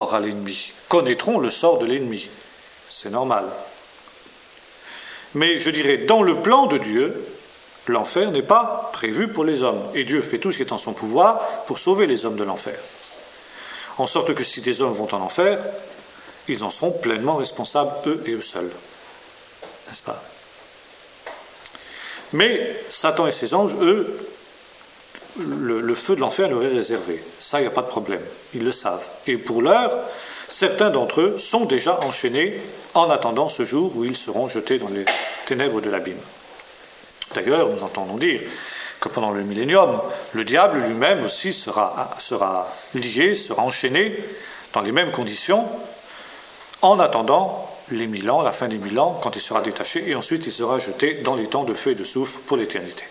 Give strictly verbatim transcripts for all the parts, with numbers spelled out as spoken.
sort à l'ennemi, connaîtront le sort de l'ennemi. C'est normal. Mais je dirais, dans le plan de Dieu, l'enfer n'est pas prévu pour les hommes. Et Dieu fait tout ce qui est en son pouvoir pour sauver les hommes de l'enfer. En sorte que si des hommes vont en enfer, ils en seront pleinement responsables, eux et eux seuls. N'est-ce pas? Mais Satan et ses anges, eux, le, le feu de l'enfer leur est réservé. Ça, il n'y a pas de problème. Ils le savent. Et pour l'heure, certains d'entre eux sont déjà enchaînés en attendant ce jour où ils seront jetés dans les ténèbres de l'abîme. D'ailleurs, nous entendons dire que pendant le millénium, le diable lui-même aussi sera, sera lié, sera enchaîné dans les mêmes conditions, en attendant les mille ans, la fin des mille ans, quand il sera détaché, et ensuite il sera jeté dans les temps de feu et de soufre pour l'éternité.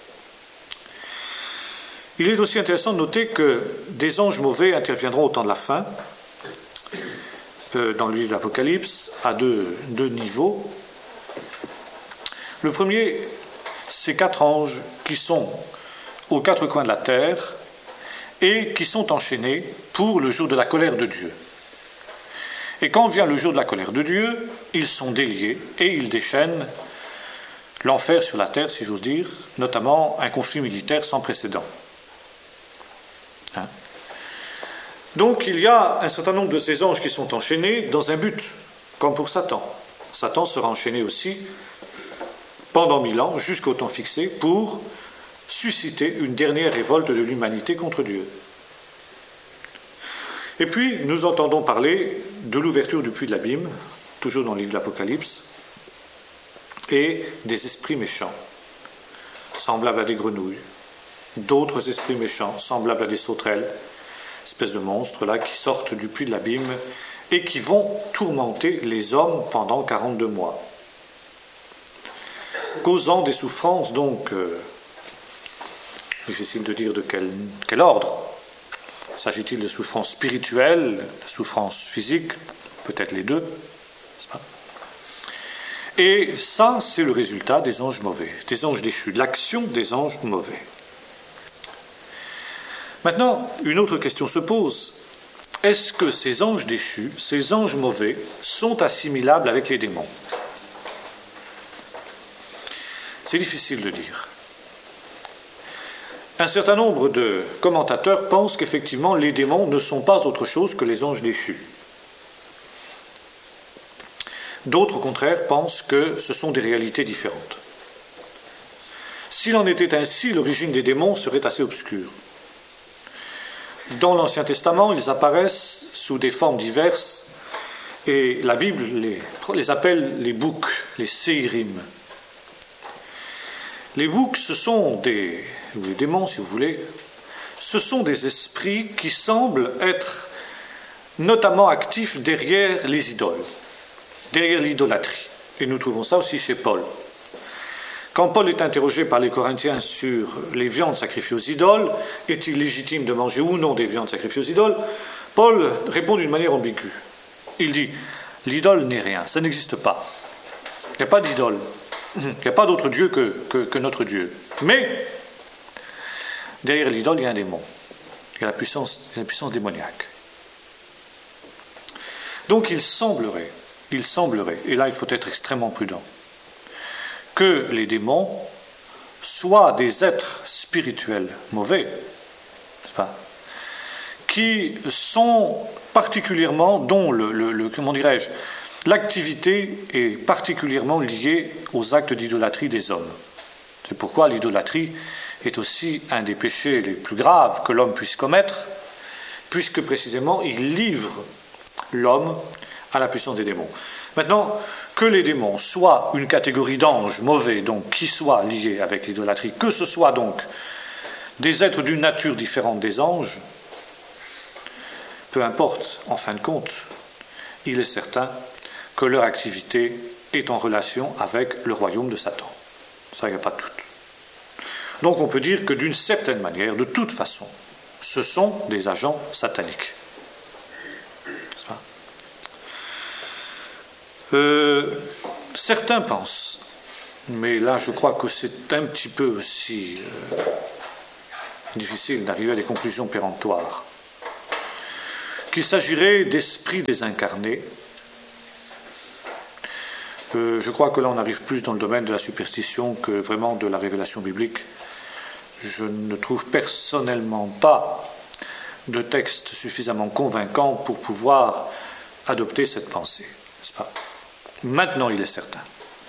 Il est aussi intéressant de noter que des anges mauvais interviendront au temps de la fin, euh, dans le livre de l'Apocalypse, à deux, deux niveaux. Le premier, c'est quatre anges qui sont aux quatre coins de la terre et qui sont enchaînés pour le jour de la colère de Dieu. Et quand vient le jour de la colère de Dieu, ils sont déliés et ils déchaînent l'enfer sur la terre, si j'ose dire, notamment un conflit militaire sans précédent. Hein? Donc il y a un certain nombre de ces anges qui sont enchaînés dans un but, comme pour Satan. Satan sera enchaîné aussi pendant mille ans, jusqu'au temps fixé, pour susciter une dernière révolte de l'humanité contre Dieu. Et puis, nous entendons parler de l'ouverture du puits de l'abîme, toujours dans le livre de l'Apocalypse, et des esprits méchants, semblables à des grenouilles, d'autres esprits méchants, semblables à des sauterelles, espèces de monstres là qui sortent du puits de l'abîme et qui vont tourmenter les hommes pendant quarante-deux mois, causant des souffrances donc euh, difficile de dire de quel, quel ordre. S'agit-il de souffrances spirituelles, de souffrances physiques, peut-être les deux, n'est-ce pas? Et ça, c'est le résultat des anges mauvais, des anges déchus, de l'action des anges mauvais. Maintenant, une autre question se pose. Est-ce que ces anges déchus, ces anges mauvais, sont assimilables avec les démons? C'est difficile de dire. Un certain nombre de commentateurs pensent qu'effectivement les démons ne sont pas autre chose que les anges déchus. D'autres, au contraire, pensent que ce sont des réalités différentes. S'il en était ainsi, l'origine des démons serait assez obscure. Dans l'Ancien Testament, ils apparaissent sous des formes diverses et la Bible les, les appelle les boucs, les séirim. Les boucs, ce sont des, ou les démons si vous voulez, ce sont des esprits qui semblent être notamment actifs derrière les idoles, derrière l'idolâtrie. Et nous trouvons ça aussi chez Paul. Quand Paul est interrogé par les Corinthiens sur les viandes sacrifiées aux idoles, est-il légitime de manger ou non des viandes sacrifiées aux idoles, Paul répond d'une manière ambiguë. Il dit, l'idole n'est rien, ça n'existe pas. Il n'y a pas d'idole. Il n'y a pas d'autre Dieu que, que, que notre Dieu. Mais, derrière l'idole, il y a un démon. Il y a la puissance, il y a la puissance démoniaque. Donc il semblerait, il semblerait, et là il faut être extrêmement prudent, que les démons soient des êtres spirituels mauvais, n'est-ce pas, qui sont particulièrement, dont le, le, le comment dirais-je, l'activité est particulièrement liée aux actes d'idolâtrie des hommes. C'est pourquoi l'idolâtrie est aussi un des péchés les plus graves que l'homme puisse commettre, puisque précisément il livre l'homme à la puissance des démons. Maintenant, que les démons soient une catégorie d'anges mauvais, donc qui soient liés avec l'idolâtrie, que ce soit donc des êtres d'une nature différente des anges, peu importe, en fin de compte, il est certain que leur activité est en relation avec le royaume de Satan. Ça, il n'y a pas de doute. Donc on peut dire que d'une certaine manière, de toute façon, ce sont des agents sataniques. N'est-ce pas ? Euh, certains pensent, mais là je crois que c'est un petit peu aussi euh, difficile d'arriver à des conclusions péremptoires, qu'il s'agirait d'esprits désincarnés. Euh, je crois que là on arrive plus dans le domaine de la superstition que vraiment de la révélation biblique. Je ne trouve personnellement pas de texte suffisamment convaincant pour pouvoir adopter cette pensée, n'est-ce pas ? Maintenant, il est certain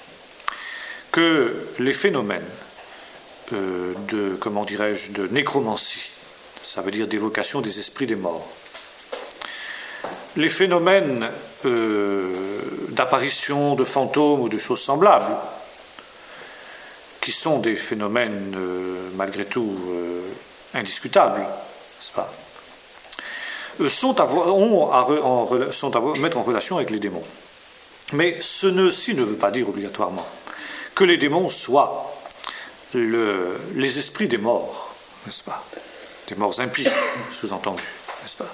que les phénomènes euh, de, comment dirais-je, de nécromancie, ça veut dire d'évocation des esprits des morts, les phénomènes euh, d'apparition de fantômes ou de choses semblables, qui sont des phénomènes euh, malgré tout euh, indiscutables, n'est-ce pas, euh, sont, à, ont à, en, sont à mettre en relation avec les démons. Mais ceci ne veut pas dire obligatoirement que les démons soient le, les esprits des morts, n'est-ce pas, des morts impies, sous-entendu, n'est-ce pas.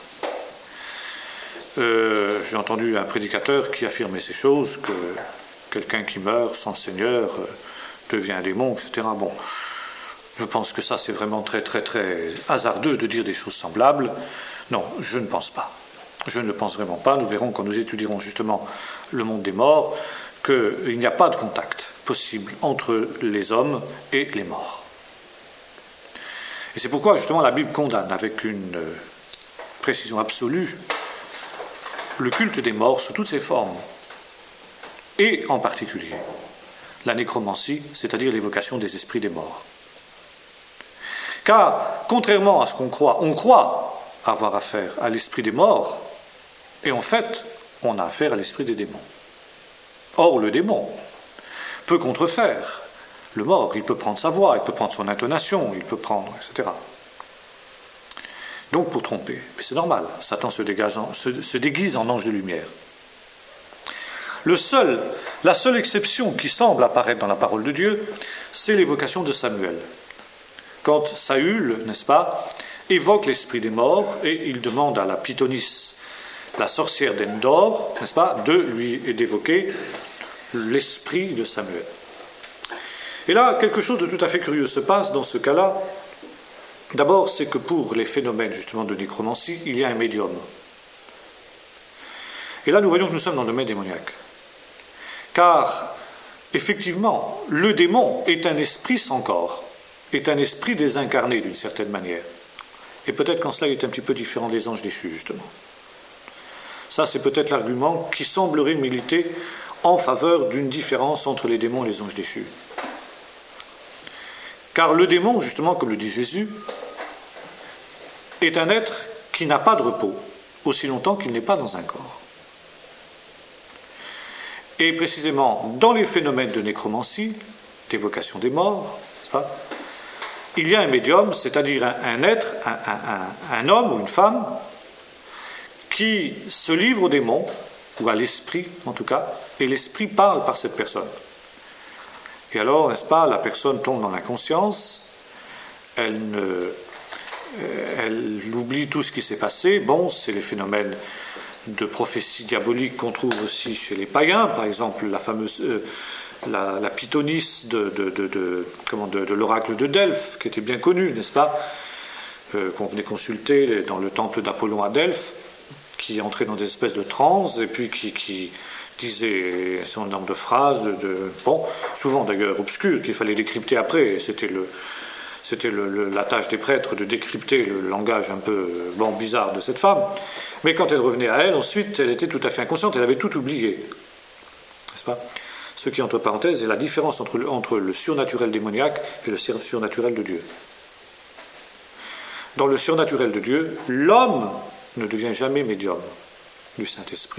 Euh, j'ai entendu un prédicateur qui affirmait ces choses, que quelqu'un qui meurt sans Seigneur euh, devient un démon, et cetera. Bon, je pense que ça c'est vraiment très très très hasardeux de dire des choses semblables. Non, je ne pense pas. Je ne le pense vraiment pas. Nous verrons quand nous étudierons justement le monde des morts qu'il n'y a pas de contact possible entre les hommes et les morts. Et c'est pourquoi justement la Bible condamne avec une précision absolue le culte des morts sous toutes ses formes, et en particulier la nécromancie, c'est-à-dire l'évocation des esprits des morts. Car, contrairement à ce qu'on croit, on croit avoir affaire à l'esprit des morts, et en fait, on a affaire à l'esprit des démons. Or, le démon peut contrefaire le mort, il peut prendre sa voix, il peut prendre son intonation, il peut prendre, et cetera. Donc pour tromper, mais c'est normal, Satan se, dégage en, se, se déguise en ange de lumière. Le seul, la seule exception qui semble apparaître dans la parole de Dieu, c'est l'évocation de Samuel. Quand Saül, n'est-ce pas, évoque l'esprit des morts et il demande à la Pythonisse, la sorcière d'Endor, n'est-ce pas, de lui d'évoquer l'esprit de Samuel. Et là, quelque chose de tout à fait curieux se passe dans ce cas-là. D'abord, c'est que pour les phénomènes justement de nécromancie, il y a un médium. Et là, nous voyons que nous sommes dans le domaine démoniaque. Car, effectivement, le démon est un esprit sans corps, est un esprit désincarné d'une certaine manière. Et peut-être qu'en cela, il est un petit peu différent des anges déchus, justement. Ça, c'est peut-être l'argument qui semblerait militer en faveur d'une différence entre les démons et les anges déchus. Car le démon, justement, comme le dit Jésus, est un être qui n'a pas de repos, aussi longtemps qu'il n'est pas dans un corps. Et précisément, dans les phénomènes de nécromancie, d'évocation des morts, n'est-ce pas, il y a un médium, c'est-à-dire un, un être, un, un, un, un homme ou une femme, qui se livre au démon, ou à l'esprit en tout cas, et l'esprit parle par cette personne. Et alors, n'est-ce pas, la personne tombe dans l'inconscience, elle, ne, elle oublie tout ce qui s'est passé. Bon, c'est les phénomènes de prophétie diabolique qu'on trouve aussi chez les païens, par exemple la fameuse euh, la, la pythonisse de, de, de, de, comment, de, de l'oracle de Delphes, qui était bien connue, n'est-ce pas, euh, qu'on venait consulter dans le temple d'Apollon à Delphes, qui entrait dans des espèces de transes et puis qui, qui disait son nombre de phrases, de, de, bon, souvent d'ailleurs obscures, qu'il fallait décrypter après. C'était, le, c'était le, le, la tâche des prêtres de décrypter le langage un peu bon, bizarre de cette femme. Mais quand elle revenait à elle, ensuite, elle était tout à fait inconsciente, elle avait tout oublié. N'est-ce pas ? Ce qui, entre parenthèses, est la différence entre le, entre le surnaturel démoniaque et le surnaturel de Dieu. Dans le surnaturel de Dieu, l'homme ne devient jamais médium du Saint-Esprit.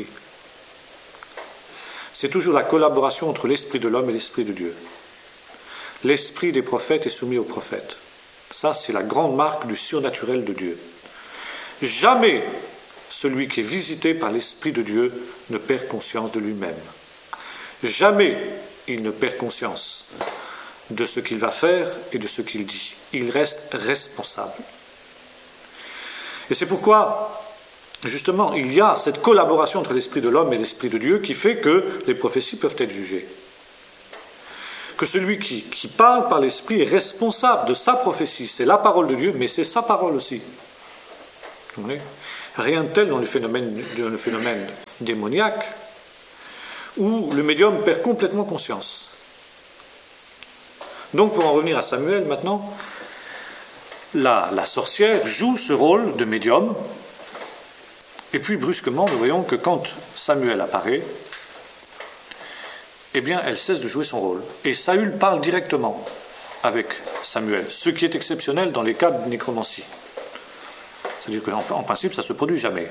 C'est toujours la collaboration entre l'esprit de l'homme et l'esprit de Dieu. L'esprit des prophètes est soumis aux prophètes. Ça, c'est la grande marque du surnaturel de Dieu. Jamais celui qui est visité par l'esprit de Dieu ne perd conscience de lui-même. Jamais il ne perd conscience de ce qu'il va faire et de ce qu'il dit. Il reste responsable. Et c'est pourquoi, justement, il y a cette collaboration entre l'esprit de l'homme et l'esprit de Dieu qui fait que les prophéties peuvent être jugées. Que celui qui, qui parle par l'esprit est responsable de sa prophétie. C'est la parole de Dieu, mais c'est sa parole aussi. Vous voyez ? rien de tel dans le phénomène, dans le phénomène démoniaque, où le médium perd complètement conscience. Donc, pour en revenir à Samuel maintenant, la, la sorcière joue ce rôle de médium, et puis brusquement, nous voyons que quand Samuel apparaît, eh bien, elle cesse de jouer son rôle. Et Saül parle directement avec Samuel, ce qui est exceptionnel dans les cas de nécromancie. C'est-à-dire qu'en en principe, ça ne se produit jamais.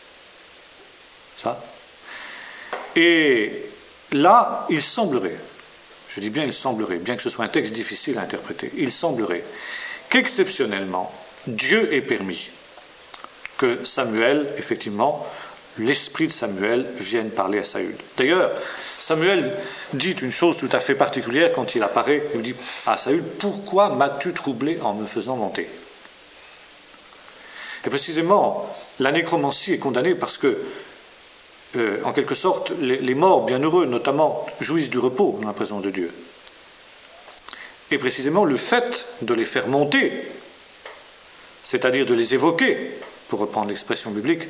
Ça. Et là, il semblerait, je dis bien il semblerait, bien que ce soit un texte difficile à interpréter, il semblerait qu'exceptionnellement, Dieu ait permis que Samuel, effectivement, l'esprit de Samuel vienne parler à Saül. D'ailleurs, Samuel dit une chose tout à fait particulière quand il apparaît. Il dit à Saül, « Pourquoi m'as-tu troublé en me faisant monter ?» Et précisément, la nécromancie est condamnée parce que, euh, en quelque sorte, les, les morts bienheureux, notamment, jouissent du repos dans la présence de Dieu. Et précisément, le fait de les faire monter, c'est-à-dire de les évoquer, pour reprendre l'expression biblique,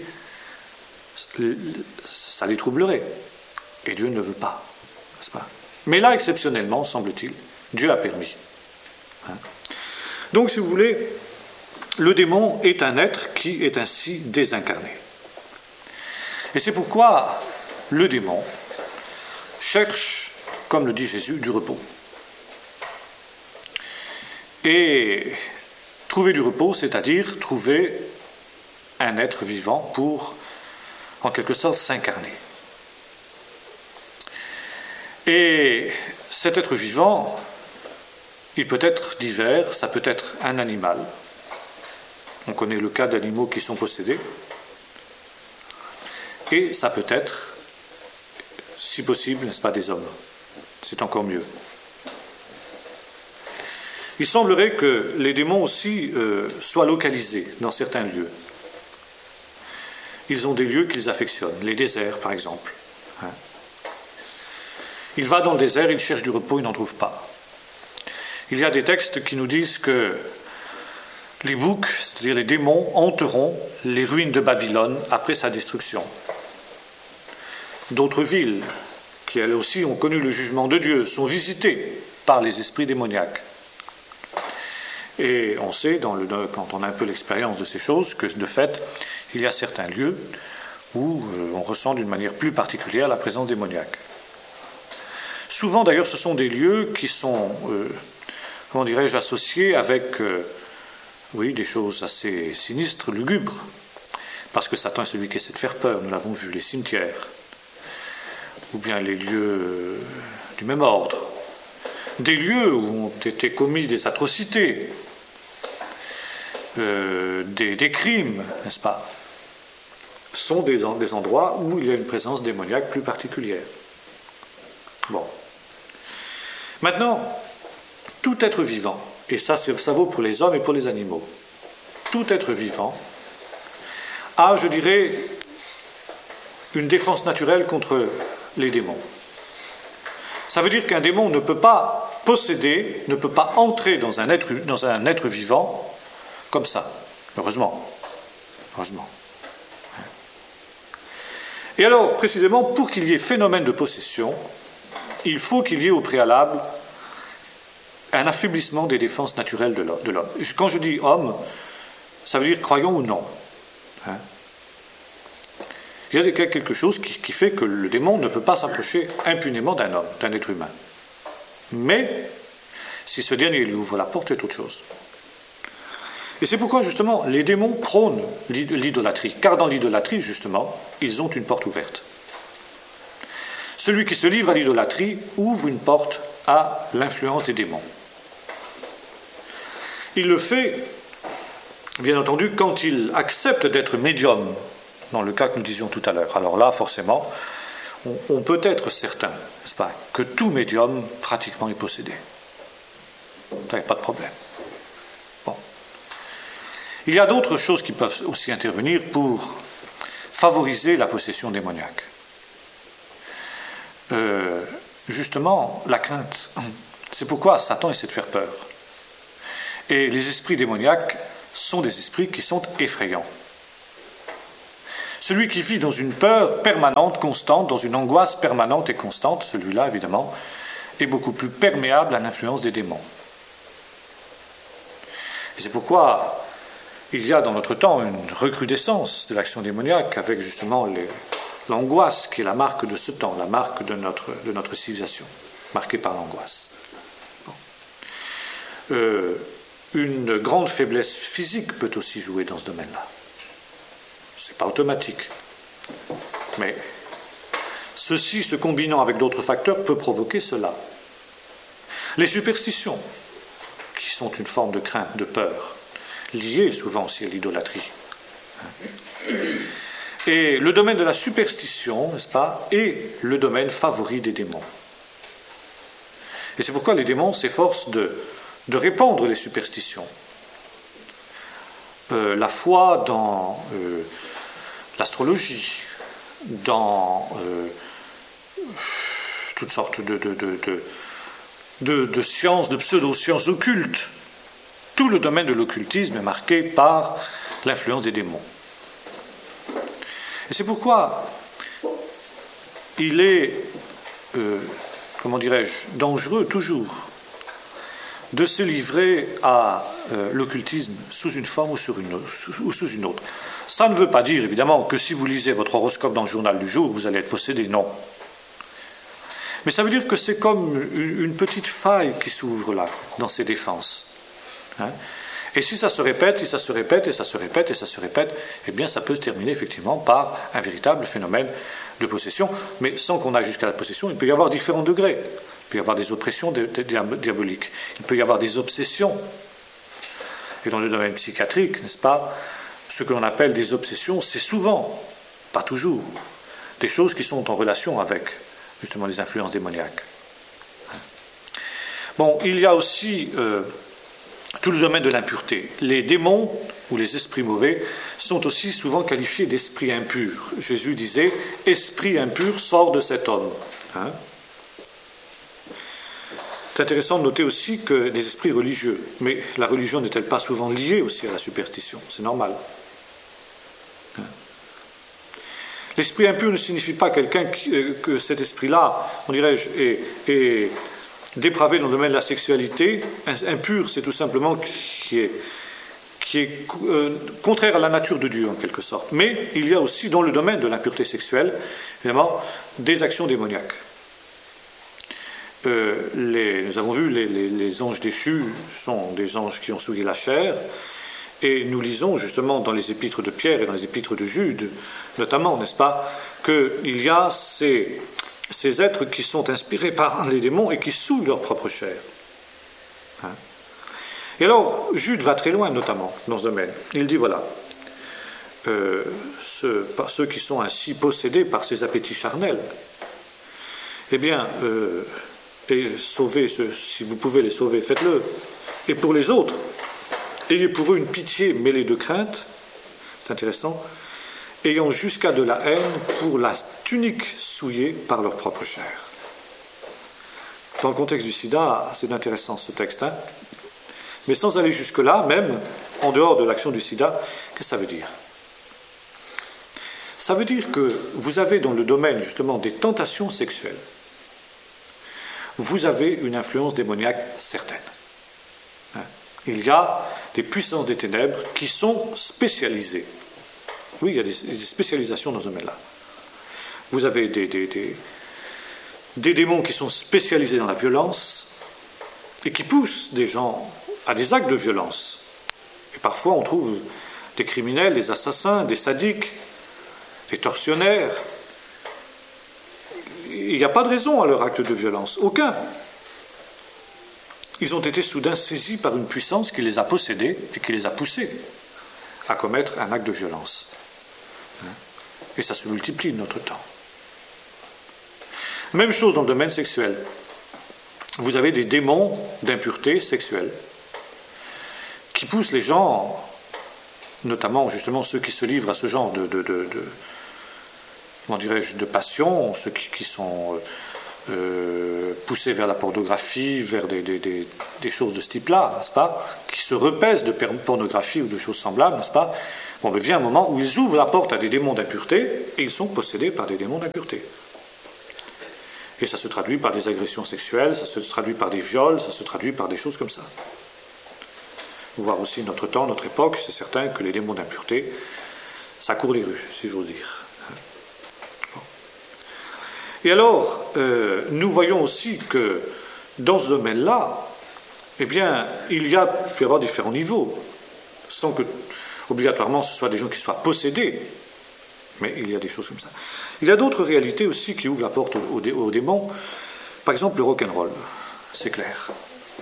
ça les troublerait. Et Dieu ne veut pas, n'est-ce pas ? Mais là, exceptionnellement, semble-t-il, Dieu a permis. Hein ? Donc, si vous voulez, le démon est un être qui est ainsi désincarné. Et c'est pourquoi le démon cherche, comme le dit Jésus, du repos. Et trouver du repos, c'est-à-dire trouver un être vivant pour, en quelque sorte, s'incarner. Et cet être vivant, il peut être divers, ça peut être un animal. On connaît le cas d'animaux qui sont possédés. Et ça peut être, si possible, n'est-ce pas, des hommes. C'est encore mieux. Il semblerait que les démons aussi euh, soient localisés dans certains lieux. Ils ont des lieux qu'ils affectionnent, les déserts par exemple. Hein. Il va dans le désert, il cherche du repos, il n'en trouve pas. Il y a des textes qui nous disent que les boucs, c'est-à-dire les démons, hanteront les ruines de Babylone après sa destruction. D'autres villes, qui elles aussi ont connu le jugement de Dieu, sont visitées par les esprits démoniaques. Et on sait, dans le, quand on a un peu l'expérience de ces choses, que de fait, il y a certains lieux où euh, on ressent d'une manière plus particulière la présence démoniaque. Souvent, d'ailleurs, ce sont des lieux qui sont, euh, comment dirais-je, associés avec, euh, oui, des choses assez sinistres, lugubres, parce que Satan est celui qui essaie de faire peur. Nous l'avons vu, les cimetières, ou bien les lieux du même ordre, des lieux où ont été commis des atrocités, euh, des, des crimes, n'est-ce pas, sont des, des endroits où il y a une présence démoniaque plus particulière. Bon. Maintenant, tout être vivant, et ça, ça vaut pour les hommes et pour les animaux, tout être vivant a, je dirais, une défense naturelle contre les démons. Ça veut dire qu'un démon ne peut pas posséder, ne peut pas entrer dans un être, dans un être vivant comme ça. Heureusement. Heureusement. Et alors, précisément, pour qu'il y ait phénomène de possession, il faut qu'il y ait au préalable un affaiblissement des défenses naturelles de l'homme. Quand je dis homme, ça veut dire croyant ou non. Hein? Il y a quelque chose qui, qui fait que le démon ne peut pas s'approcher impunément d'un homme, d'un être humain. Mais, si ce dernier lui ouvre la porte, c'est autre chose. Et c'est pourquoi, justement, les démons prônent l'idolâtrie. Car dans l'idolâtrie, justement, ils ont une porte ouverte. Celui qui se livre à l'idolâtrie ouvre une porte à l'influence des démons. Il le fait, bien entendu, quand il accepte d'être médium, dans le cas que nous disions tout à l'heure. Alors là, forcément, on, on peut être certain, n'est-ce pas, que tout médium, pratiquement, est possédé. Ça, il n'y a pas de problème. Bon. Il y a d'autres choses qui peuvent aussi intervenir pour favoriser la possession démoniaque. Euh, justement, la crainte. C'est pourquoi Satan essaie de faire peur. Et les esprits démoniaques sont des esprits qui sont effrayants. Celui qui vit dans une peur permanente, constante, dans une angoisse permanente et constante, celui-là, évidemment, est beaucoup plus perméable à l'influence des démons. Et c'est pourquoi il y a dans notre temps une recrudescence de l'action démoniaque avec justement les, l'angoisse qui est la marque de ce temps, la marque de notre, de notre civilisation, marquée par l'angoisse. Bon. Euh, une grande faiblesse physique peut aussi jouer dans ce domaine-là. Ce n'est pas automatique. Mais ceci, se combinant avec d'autres facteurs, peut provoquer cela. Les superstitions, qui sont une forme de crainte, de peur, liées souvent aussi à l'idolâtrie. Et le domaine de la superstition, n'est-ce pas, est le domaine favori des démons. Et c'est pourquoi les démons s'efforcent de, de répandre les superstitions. Euh, la foi dans euh, l'astrologie, dans euh, toutes sortes de, de, de, de, de, de sciences, de pseudo-sciences occultes. Tout le domaine de l'occultisme est marqué par l'influence des démons. Et c'est pourquoi il est, euh, comment dirais-je, dangereux toujours de se livrer à euh, l'occultisme sous une forme ou, sur une, ou sous une autre. Ça ne veut pas dire, évidemment, que si vous lisez votre horoscope dans le journal du jour, vous allez être possédé, non. Mais ça veut dire que c'est comme une, une petite faille qui s'ouvre là, dans ces défenses. Hein ? Et si ça se répète, et ça se répète, et ça se répète, et ça se répète, eh bien ça peut se terminer effectivement par un véritable phénomène de possession, mais sans qu'on aille jusqu'à la possession. Il peut y avoir différents degrés. Il peut y avoir des oppressions diaboliques. Il peut y avoir des obsessions. Et dans le domaine psychiatrique, n'est-ce pas, ce que l'on appelle des obsessions, c'est souvent, pas toujours, des choses qui sont en relation avec justement les influences démoniaques. Bon, il y a aussi euh, tout le domaine de l'impureté. Les démons ou les esprits mauvais sont aussi souvent qualifiés d'esprits impurs. Jésus disait « Esprit impur sort de cet homme hein ». C'est intéressant de noter aussi que des esprits religieux, mais la religion n'est-elle pas souvent liée aussi à la superstition ? C'est normal. Hein. L'esprit impur ne signifie pas quelqu'un qui, euh, que cet esprit-là, on dirait-je, est, est dépravé dans le domaine de la sexualité. Impur, c'est tout simplement qui est, qui est euh, contraire à la nature de Dieu, en quelque sorte. Mais il y a aussi, dans le domaine de l'impureté sexuelle, évidemment, des actions démoniaques. Euh, les, nous avons vu, les, les, les anges déchus sont des anges qui ont souillé la chair, et nous lisons justement dans les épîtres de Pierre et dans les épîtres de Jude, notamment, n'est-ce pas, qu'il y a ces, ces êtres qui sont inspirés par les démons et qui souillent leur propre chair. Hein? Et alors, Jude va très loin, notamment, dans ce domaine. Il dit, voilà, euh, ceux, ceux qui sont ainsi possédés par ces appétits charnels, eh bien, euh, et sauvez, ceux, si vous pouvez les sauver, faites-le. Et pour les autres, ayez pour eux une pitié mêlée de crainte, c'est intéressant, ayant jusqu'à de la haine pour la tunique souillée par leur propre chair. Dans le contexte du sida, c'est intéressant ce texte, hein, mais sans aller jusque-là, même en dehors de l'action du sida, qu'est-ce que ça veut dire ? Ça veut dire que vous avez dans le domaine justement des tentations sexuelles, vous avez une influence démoniaque certaine. Hein. Il y a des puissances des ténèbres qui sont spécialisées. Oui, il y a des, des spécialisations dans ce domaine-là. Vous avez des, des, des, des démons qui sont spécialisés dans la violence et qui poussent des gens à des actes de violence. Et parfois, on trouve des criminels, des assassins, des sadiques, des tortionnaires. Il n'y a pas de raison à leur acte de violence, aucun. Ils ont été soudain saisis par une puissance qui les a possédés et qui les a poussés à commettre un acte de violence. Et ça se multiplie de notre temps. Même chose dans le domaine sexuel. Vous avez des démons d'impureté sexuelle qui poussent les gens, notamment justement ceux qui se livrent à ce genre de... de, de, de comment dirais-je, de passion, ceux qui, qui sont euh, poussés vers la pornographie, vers des, des, des, des choses de ce type-là, n'est-ce pas, qui se repaissent de pornographie ou de choses semblables, n'est-ce pas, Bon, mais vient un moment où ils ouvrent la porte à des démons d'impureté et ils sont possédés par des démons d'impureté. Et ça se traduit par des agressions sexuelles, ça se traduit par des viols, ça se traduit par des choses comme ça. Voir aussi notre temps, notre époque, c'est certain que les démons d'impureté, ça court les rues, si j'ose dire. Bon. Et alors, euh, nous voyons aussi que dans ce domaine-là, eh bien, il y a pu y avoir différents niveaux, sans que obligatoirement ce soit des gens qui soient possédés, mais il y a des choses comme ça. Il y a d'autres réalités aussi qui ouvrent la porte aux, aux, aux démons, par exemple le rock'n'roll, c'est clair.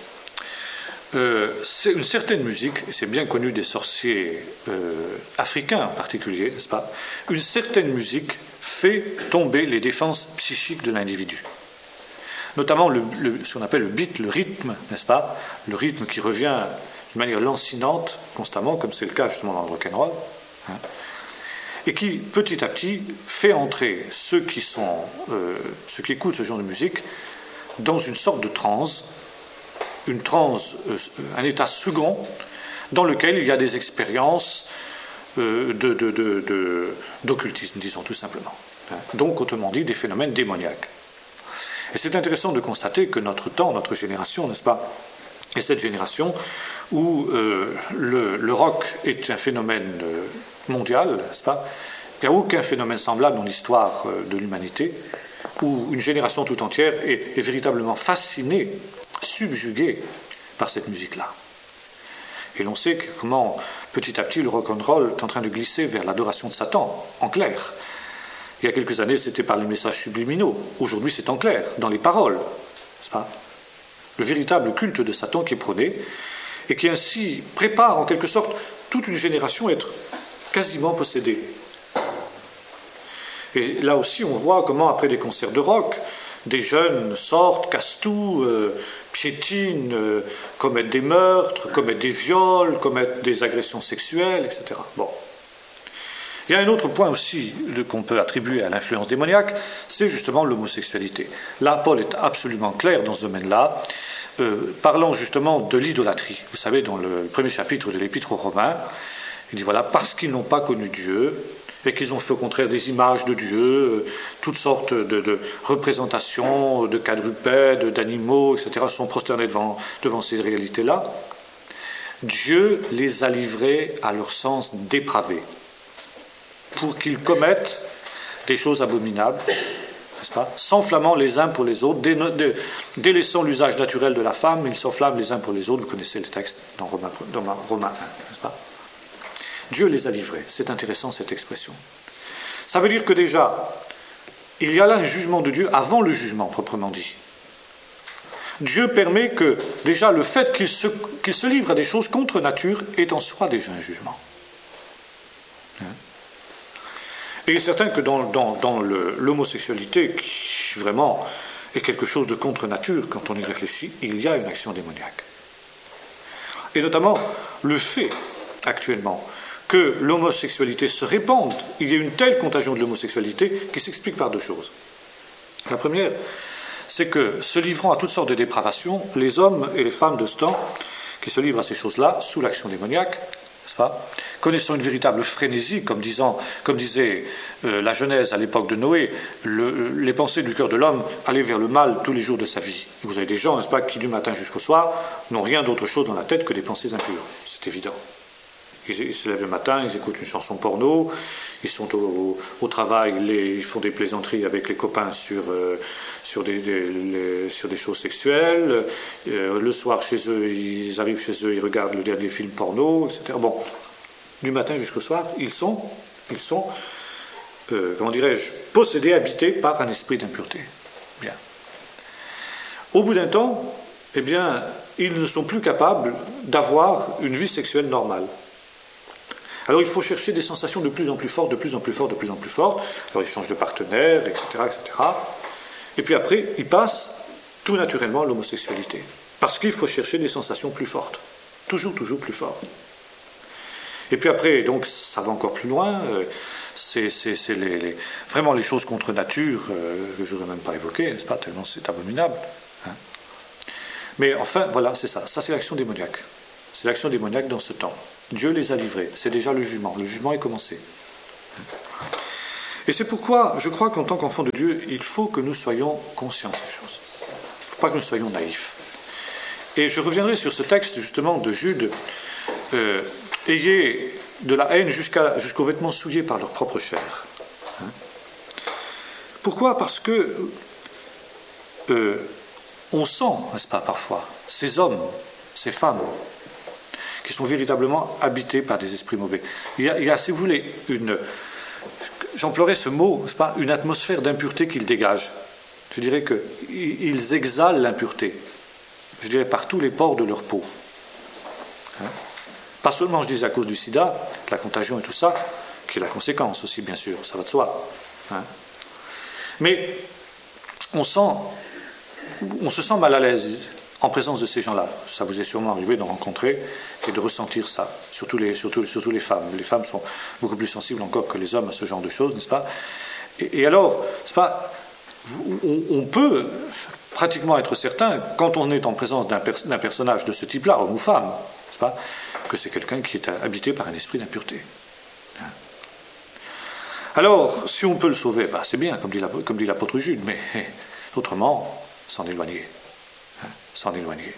Euh, c'est une certaine musique, et c'est bien connu des sorciers euh, africains en particulier, n'est-ce pas? Une certaine musique fait tomber les défenses psychiques de l'individu. Notamment le, le, ce qu'on appelle le beat, le rythme, n'est-ce pas? Le rythme qui revient d'une manière lancinante, constamment, comme c'est le cas justement dans le rock'n'roll, hein, et qui, petit à petit, fait entrer ceux qui, sont, euh, ceux qui écoutent ce genre de musique dans une sorte de transe, une transe, euh, un état second, dans lequel il y a des expériences euh, de, de, de, de, d'occultisme, disons tout simplement. Hein. Donc, autrement dit, des phénomènes démoniaques. Et c'est intéressant de constater que notre temps, notre génération, n'est-ce pas, est cette génération où euh, le, le rock est un phénomène euh, mondial, n'est-ce pas? Il n'y a aucun phénomène semblable dans l'histoire euh, de l'humanité, où une génération tout entière est, est véritablement fascinée, subjuguée par cette musique-là. Et l'on sait que comment, petit à petit, le rock'n'roll est en train de glisser vers l'adoration de Satan, en clair. Il y a quelques années, c'était par les messages subliminaux. Aujourd'hui, c'est en clair, dans les paroles, n'est-ce pas? Le véritable culte de Satan qui est prôné, et qui ainsi prépare en quelque sorte toute une génération à être quasiment possédée. Et là aussi, on voit comment, après des concerts de rock, des jeunes sortent, cassent tout, euh, piétinent, euh, commettent des meurtres, commettent des viols, commettent des agressions sexuelles, et cetera. Bon. Il y a un autre point aussi qu'on peut attribuer à l'influence démoniaque, c'est justement l'homosexualité. Là, Paul est absolument clair dans ce domaine-là, euh, parlant justement de l'idolâtrie. Vous savez, dans le premier chapitre de l'Épître aux Romains, il dit voilà, parce qu'ils n'ont pas connu Dieu, et qu'ils ont fait au contraire des images de Dieu, euh, toutes sortes de, de représentations, de quadrupèdes, d'animaux, et cetera, sont prosternés devant, devant ces réalités-là, Dieu les a livrés à leur sens dépravé, pour qu'ils commettent des choses abominables, n'est-ce pas, s'enflammant les uns pour les autres, dé, dé, délaissant l'usage naturel de la femme, ils s'enflamment les uns pour les autres, vous connaissez le texte dans Romains, dans Romains un, n'est-ce pas? Dieu les a livrés, c'est intéressant cette expression. Ça veut dire que déjà, il y a là un jugement de Dieu avant le jugement proprement dit. Dieu permet que, déjà, le fait qu'il se, qu'il se livre à des choses contre nature est en soi déjà un jugement. Hein? Et il est certain que dans, dans, dans le, l'homosexualité, qui vraiment est quelque chose de contre nature, quand on y réfléchit, il y a une action démoniaque. Et notamment, le fait, actuellement, que l'homosexualité se répande, il y a une telle contagion de l'homosexualité qui s'explique par deux choses. La première, c'est que, se livrant à toutes sortes de dépravations, les hommes et les femmes de ce temps, qui se livrent à ces choses-là, sous l'action démoniaque, n'est-ce pas, connaissant une véritable frénésie, comme, disant, comme disait euh, la Genèse à l'époque de Noé, le, les pensées du cœur de l'homme allaient vers le mal tous les jours de sa vie. Et vous avez des gens, n'est-ce pas, qui du matin jusqu'au soir n'ont rien d'autre chose dans la tête que des pensées impures. C'est évident. Ils se lèvent le matin, ils écoutent une chanson porno, ils sont au, au, au travail, les, ils font des plaisanteries avec les copains sur, euh, sur, des, des, les, sur des choses sexuelles. Euh, le soir, chez eux, ils arrivent chez eux, ils regardent le dernier film porno, et cetera. Bon, du matin jusqu'au soir, ils sont, ils sont euh, comment dirais-je, possédés, habités par un esprit d'impureté. Bien. Au bout d'un temps, eh bien, ils ne sont plus capables d'avoir une vie sexuelle normale. Alors il faut chercher des sensations de plus en plus fortes, de plus en plus fortes, de plus en plus fortes. Alors ils changent de partenaire, et cetera, et cetera. Et puis après, ils passent tout naturellement à l'homosexualité. Parce qu'il faut chercher des sensations plus fortes. Toujours, toujours plus fortes. Et puis après, donc, ça va encore plus loin. C'est, c'est, c'est les, les, vraiment les choses contre nature euh, que je ne voudrais même pas évoquer, n'est-ce pas, tellement c'est abominable. Hein. Mais enfin, voilà, c'est ça. Ça, c'est l'action démoniaque. C'est l'action démoniaque dans ce temps. Dieu les a livrés. C'est déjà le jugement. Le jugement est commencé. Et c'est pourquoi je crois qu'en tant qu'enfants de Dieu, il faut que nous soyons conscients de ces choses. Il ne faut pas que nous soyons naïfs. Et je reviendrai sur ce texte justement de Jude. Euh, ayez de la haine jusqu'à, jusqu'aux vêtements souillés par leur propre chair. Hein? Pourquoi ? Parce que euh, on sent, n'est-ce pas, parfois, ces hommes, ces femmes, qui sont véritablement habités par des esprits mauvais. Il y a, il y a si vous voulez, une, j'emploierais ce mot, n'est-ce pas, une atmosphère d'impureté qu'ils dégagent. Je dirais qu'ils exhalent l'impureté, je dirais par tous les pores de leur peau. Hein? Pas seulement, je dis, à cause du sida, la contagion et tout ça, qui est la conséquence aussi, bien sûr, ça va de soi. Hein? Mais on sent, on se sent mal à l'aise en présence de ces gens-là. Ça vous est sûrement arrivé d'en rencontrer et de ressentir ça, surtout les, surtout, surtout les femmes. Les femmes sont beaucoup plus sensibles encore que les hommes à ce genre de choses, n'est-ce pas ? et, et alors, n'est-ce pas, on, on peut pratiquement être certain, quand on est en présence d'un, per- d'un personnage de ce type-là, homme ou femme, n'est-ce pas, que c'est quelqu'un qui est habité par un esprit d'impureté. Alors, si on peut le sauver, bah, c'est bien, comme dit, la, comme dit l'apôtre Jude, mais autrement, s'en éloigner. Hein, s'en éloigner.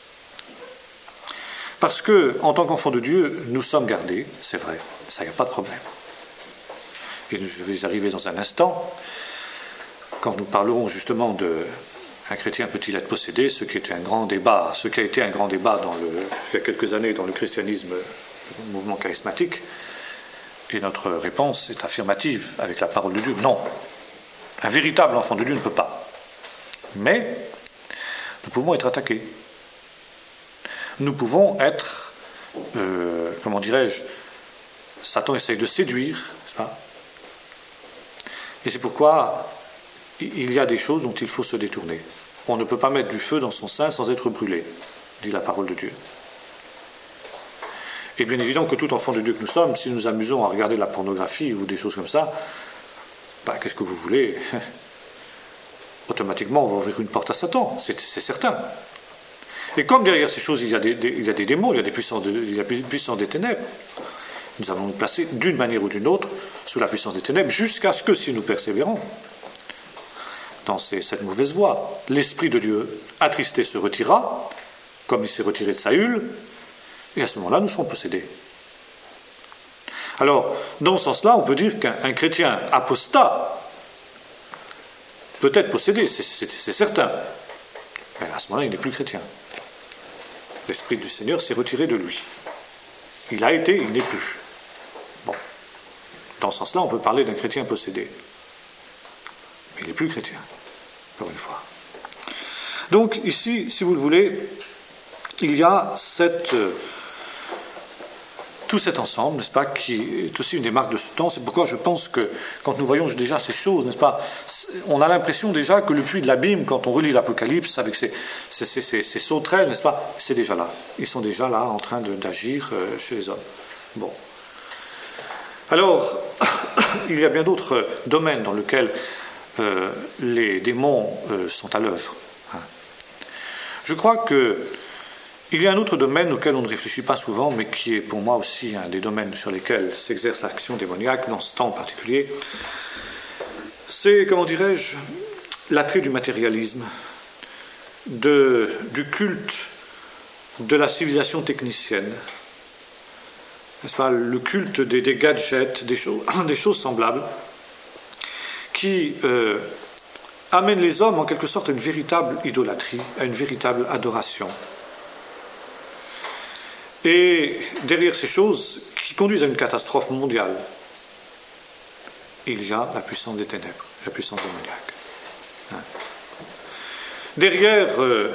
Parce que, en tant qu'enfants de Dieu, nous sommes gardés, c'est vrai, ça, il n'y a pas de problème. Et je vais y arriver dans un instant, quand nous parlerons justement de un chrétien peut-il être possédé, ce qui était un grand débat, ce qui a été un grand débat dans le, il y a quelques années dans le christianisme, le mouvement charismatique. Et notre réponse est affirmative avec la parole de Dieu. Non, un véritable enfant de Dieu ne peut pas. Mais nous pouvons être attaqués. Nous pouvons être, euh, comment dirais-je, Satan essaye de séduire, n'est-ce pas ? Et c'est pourquoi il y a des choses dont il faut se détourner. On ne peut pas mettre du feu dans son sein sans être brûlé, dit la parole de Dieu. Et bien évidemment que tout enfant de Dieu que nous sommes, si nous nous amusons à regarder la pornographie ou des choses comme ça, bah, qu'est-ce que vous voulez ? Automatiquement, on va ouvrir une porte à Satan, c'est, c'est certain. Et comme derrière ces choses, il y a des, des, il y a des démons, il y a des puissances, de, il y a des puissances des ténèbres, nous allons nous placer d'une manière ou d'une autre sous la puissance des ténèbres, jusqu'à ce que, si nous persévérons dans ces, cette mauvaise voie, l'Esprit de Dieu attristé se retirera, comme il s'est retiré de Saül, et à ce moment-là, nous serons possédés. Alors, dans ce sens-là, on peut dire qu'un un chrétien apostat peut être possédé, c'est, c'est, c'est certain. Mais à ce moment-là, il n'est plus chrétien. L'Esprit du Seigneur s'est retiré de lui. Il a été, il n'est plus. Bon. Dans ce sens-là, on peut parler d'un chrétien possédé. Mais il n'est plus chrétien, encore une fois. Donc, ici, si vous le voulez, il y a cette... tout cet ensemble, n'est-ce pas, qui est aussi une des marques de ce temps. C'est pourquoi je pense que quand nous voyons déjà ces choses, n'est-ce pas, on a l'impression déjà que le puits de l'abîme, quand on relit l'Apocalypse avec ces, ces, ces, ces, ces sauterelles, n'est-ce pas, c'est déjà là. Ils sont déjà là en train de, d'agir euh, chez les hommes. Bon. Alors, il y a bien d'autres domaines dans lesquels euh, les démons euh, sont à l'œuvre. Hein. Je crois que il y a un autre domaine auquel on ne réfléchit pas souvent, mais qui est pour moi aussi un des domaines sur lesquels s'exerce l'action démoniaque, dans ce temps en particulier. C'est, comment dirais-je, l'attrait du matérialisme, de, du culte de la civilisation technicienne, n'est-ce pas, le culte des, des gadgets, des choses, des choses semblables, qui euh, amènent les hommes en quelque sorte à une véritable idolâtrie, à une véritable adoration. Et derrière ces choses qui conduisent à une catastrophe mondiale, il y a la puissance des ténèbres, la puissance démoniaque. Hein. Derrière euh,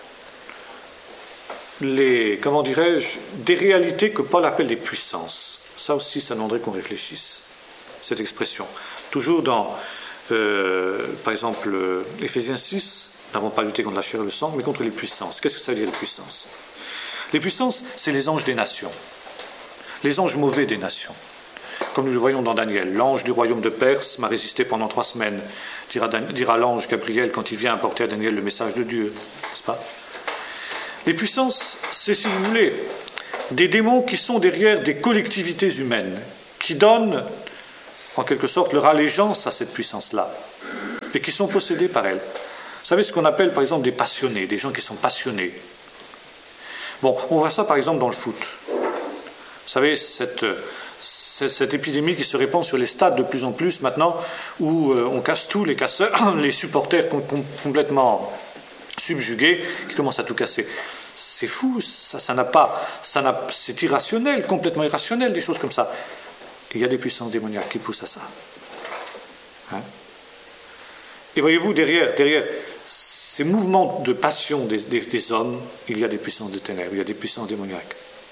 les, comment dirais-je, des réalités que Paul appelle des puissances. Ça aussi, ça demanderait qu'on réfléchisse, cette expression. Toujours dans, euh, par exemple, euh, Éphésiens six, nous n'avons pas lutté contre la chair et le sang, mais contre les puissances. Qu'est-ce que ça veut dire, les puissances ? Les puissances, c'est les anges des nations, les anges mauvais des nations. Comme nous le voyons dans Daniel, l'ange du royaume de Perse m'a résisté pendant trois semaines, dira, dira l'ange Gabriel quand il vient apporter à Daniel le message de Dieu, n'est-ce pas ? Les puissances, c'est, si vous voulez, des démons qui sont derrière des collectivités humaines, qui donnent en quelque sorte leur allégeance à cette puissance-là, et qui sont possédés par elle. Vous savez ce qu'on appelle par exemple des passionnés, des gens qui sont passionnés. Bon, on voit ça par exemple dans le foot. Vous savez, cette, cette, cette épidémie qui se répand sur les stades de plus en plus maintenant, où euh, on casse tout, les casseurs, les supporters com- com- complètement subjugués, qui commencent à tout casser. C'est fou, ça, ça n'a pas, ça n'a, c'est irrationnel, complètement irrationnel, des choses comme ça. Et il y a des puissances démoniaques qui poussent à ça. Hein? Et voyez-vous, derrière, derrière ces mouvements de passion des, des, des hommes, il y a des puissances de ténèbres, il y a des puissances démoniaques.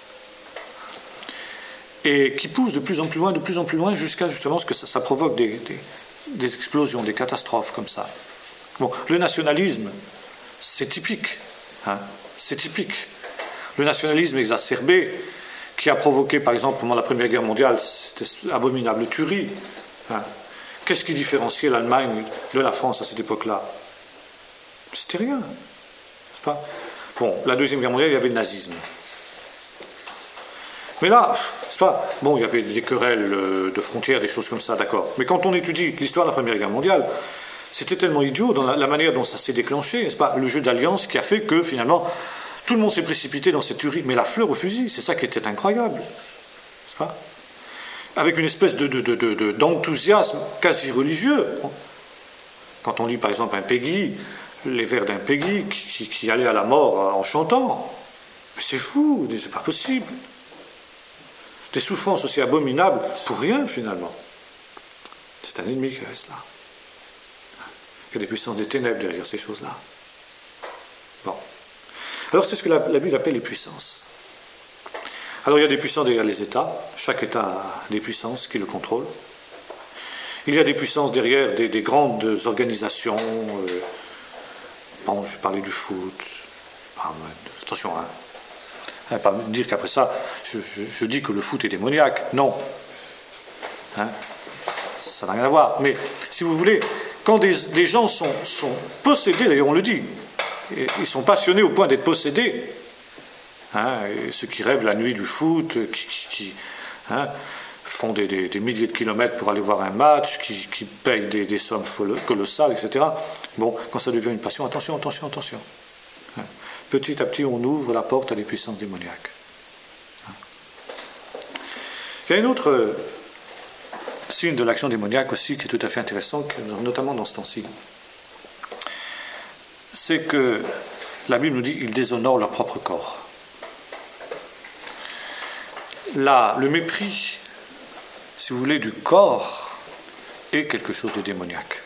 Et qui poussent de plus en plus loin, de plus en plus loin, jusqu'à justement ce que ça, ça provoque des, des, des explosions, des catastrophes comme ça. Bon, le nationalisme, c'est typique. Hein, c'est typique. Le nationalisme exacerbé, qui a provoqué, par exemple, pendant la Première Guerre mondiale, cette abominable tuerie. Hein. Qu'est-ce qui différenciait l'Allemagne de la France à cette époque-là? C'était rien. C'est pas... Bon, la Deuxième Guerre mondiale, il y avait le nazisme. Mais là, c'est pas... Bon, il y avait des querelles de frontières, des choses comme ça, d'accord. Mais quand on étudie l'histoire de la Première Guerre mondiale, c'était tellement idiot dans la, la manière dont ça s'est déclenché, n'est-ce pas? Le jeu d'alliance qui a fait que, finalement, tout le monde s'est précipité dans cette tuerie. Mais la fleur au fusil, c'est ça qui était incroyable. N'est-ce pas? Avec une espèce de, de, de, de, d'enthousiasme quasi religieux. Quand on lit, par exemple, un Peggy, les vers d'un Peggy qui, qui allait à la mort en chantant. Mais c'est fou, c'est pas possible. Des souffrances aussi abominables pour rien, finalement. C'est un ennemi qui reste là. Il y a des puissances des ténèbres derrière ces choses-là. Bon. Alors, c'est ce que la, la Bible appelle les puissances. Alors, il y a des puissances derrière les États. Chaque État a des puissances qui le contrôlent. Il y a des puissances derrière des, des grandes organisations. Euh, bon, je parlais du foot. Ah, attention, hein. Ne pas me dire qu'après ça, je, je, je dis que le foot est démoniaque. Non. Hein? Ça n'a rien à voir. Mais, si vous voulez, quand des, des gens sont, sont possédés, d'ailleurs on le dit, ils sont passionnés au point d'être possédés, hein, et ceux qui rêvent la nuit du foot, qui, qui, qui hein, font des, des, des milliers de kilomètres pour aller voir un match, qui, qui payent des, des sommes colossales, et cetera. Bon, quand ça devient une passion, attention, attention, attention. Hein. Petit à petit, on ouvre la porte à des puissances démoniaques. Hein. Il y a une autre signe de l'action démoniaque aussi qui est tout à fait intéressant, notamment dans ce temps-ci. C'est que la Bible nous dit qu'ils déshonorent leur propre corps. Là, le mépris, si vous voulez, du corps est quelque chose de démoniaque.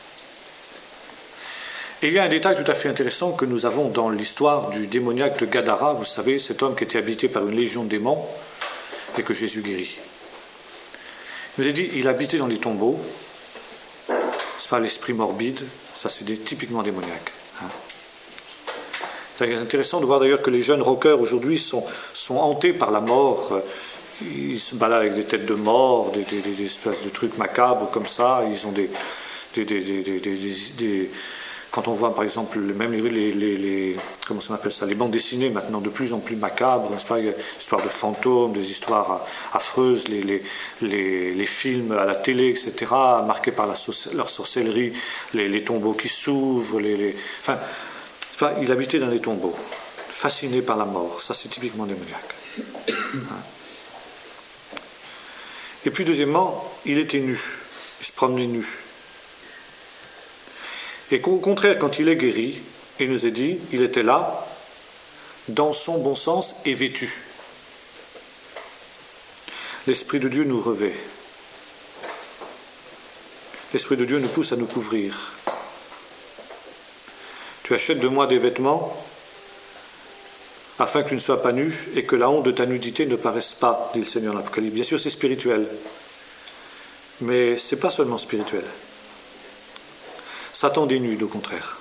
Et il y a un détail tout à fait intéressant que nous avons dans l'histoire du démoniaque de Gadara, vous savez, cet homme qui était habité par une légion de démons et que Jésus guérit. Il nous a dit, il habitait dans les tombeaux, c'est pas l'esprit morbide, ça c'est des, typiquement démoniaque. Hein. C'est intéressant de voir d'ailleurs que les jeunes rockers aujourd'hui sont, sont hantés par la mort, ils se baladent avec des têtes de mort, des, des, des espèces de trucs macabres comme ça, ils ont des... des, des, des, des, des, des Quand on voit par exemple même les, les, les, comment on appelle ça, les bandes dessinées maintenant de plus en plus macabres, n'est-ce pas, des histoires de fantômes, des histoires affreuses, les, les, les, les films à la télé, et cetera, marqués par la, leur sorcellerie, les, les tombeaux qui s'ouvrent, les, les, enfin, n'est-ce pas, il habitait dans les tombeaux, fasciné par la mort, ça c'est typiquement démoniaque. Hein. Et puis deuxièmement, il était nu, il se promenait nu. Et au contraire, quand il est guéri, il nous est dit, il était là, dans son bon sens et vêtu. L'Esprit de Dieu nous revêt. L'Esprit de Dieu nous pousse à nous couvrir. Tu achètes de moi des vêtements afin que tu ne sois pas nu et que la honte de ta nudité ne paraisse pas, dit le Seigneur dans l'Apocalypse. Bien sûr, c'est spirituel, mais ce n'est pas seulement spirituel. Satan dénude, au contraire.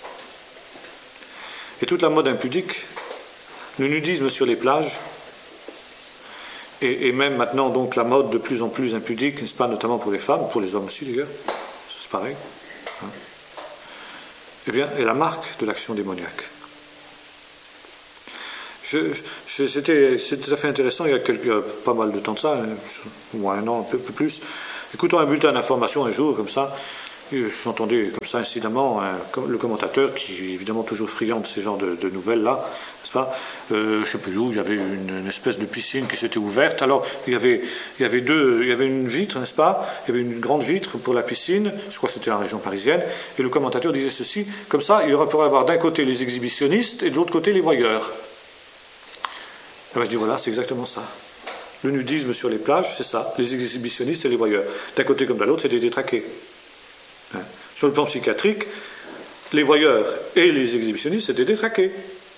Et toute la mode impudique, le nudisme sur les plages, et, et même maintenant donc la mode de plus en plus impudique, n'est-ce pas, notamment pour les femmes, pour les hommes aussi d'ailleurs, c'est pareil, hein, eh bien, est la marque de l'action démoniaque. je, je, c'était, c'était tout à fait intéressant, il y a, quelques, il y a pas mal de temps de ça, ou un an, un peu, peu plus, écoutant un bulletin d'information un jour, comme ça, j'entendais comme ça incidemment un, le commentateur, qui est évidemment toujours friand de ces genres de, de nouvelles-là, n'est-ce pas, euh, je ne sais plus où, il y avait une, une espèce de piscine qui s'était ouverte, alors il y avait, il y avait deux, il y avait une vitre, n'est-ce pas, il y avait une grande vitre pour la piscine, je crois que c'était en région parisienne, et le commentateur disait ceci, comme ça, il y pourrait avoir d'un côté les exhibitionnistes et de l'autre côté les voyeurs. Et ben, je dis voilà, c'est exactement ça. Le nudisme sur les plages, c'est ça, les exhibitionnistes et les voyeurs. D'un côté comme de l'autre, c'est des détraqués. Hein. Sur le plan psychiatrique, les voyeurs et les exhibitionnistes, c'est des détraqués.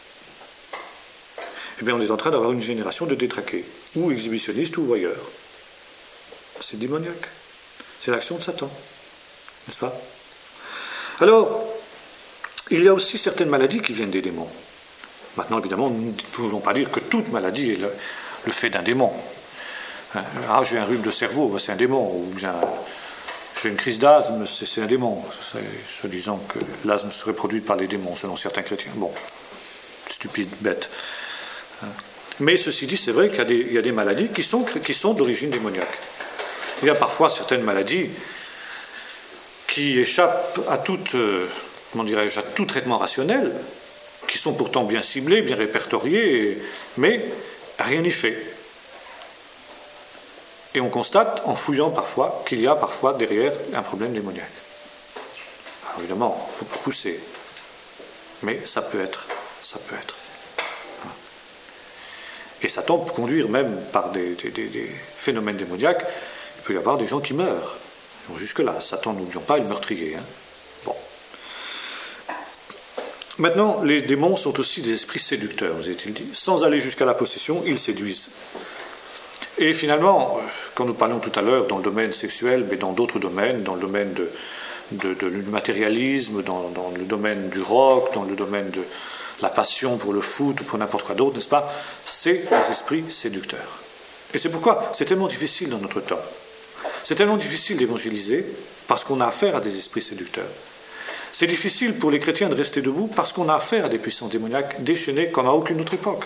Eh bien, on est en train d'avoir une génération de détraqués, ou exhibitionnistes ou voyeurs. C'est démoniaque. C'est l'action de Satan, n'est-ce pas? Alors, il y a aussi certaines maladies qui viennent des démons. Maintenant, évidemment, nous ne pouvons pas dire que toute maladie est le, le fait d'un démon. Hein? Ah, j'ai un rhume de cerveau, c'est un démon, ou bien j'ai une crise d'asthme, c'est, c'est un démon. Se disant que l'asthme serait produit par les démons, selon certains chrétiens. Bon, stupide, bête. Hein? Mais ceci dit, c'est vrai qu'il y a des, il y a des maladies qui sont, qui sont d'origine démoniaque. Il y a parfois certaines maladies qui échappent à toute, euh, comment dirais-je, à tout traitement rationnel, qui sont pourtant bien ciblés, bien répertoriés, mais rien n'y fait. Et on constate, en fouillant parfois, qu'il y a parfois derrière un problème démoniaque. Alors évidemment, il ne faut pas pousser, mais ça peut être, ça peut être. Et Satan peut conduire même par des, des, des, des phénomènes démoniaques, il peut y avoir des gens qui meurent. Donc jusque-là, Satan, n'oublions pas, est le meurtrier. Hein. Bon. Maintenant, les démons sont aussi des esprits séducteurs, vous est-il dit. Sans aller jusqu'à la possession, ils séduisent. Et finalement, quand nous parlions tout à l'heure dans le domaine sexuel, mais dans d'autres domaines, dans le domaine de, de, de, du matérialisme, dans, dans le domaine du rock, dans le domaine de la passion pour le foot ou pour n'importe quoi d'autre, n'est-ce pas? C'est des esprits séducteurs. Et c'est pourquoi c'est tellement difficile dans notre temps. C'est tellement difficile d'évangéliser parce qu'on a affaire à des esprits séducteurs. C'est difficile pour les chrétiens de rester debout parce qu'on a affaire à des puissances démoniaques déchaînées comme à aucune autre époque.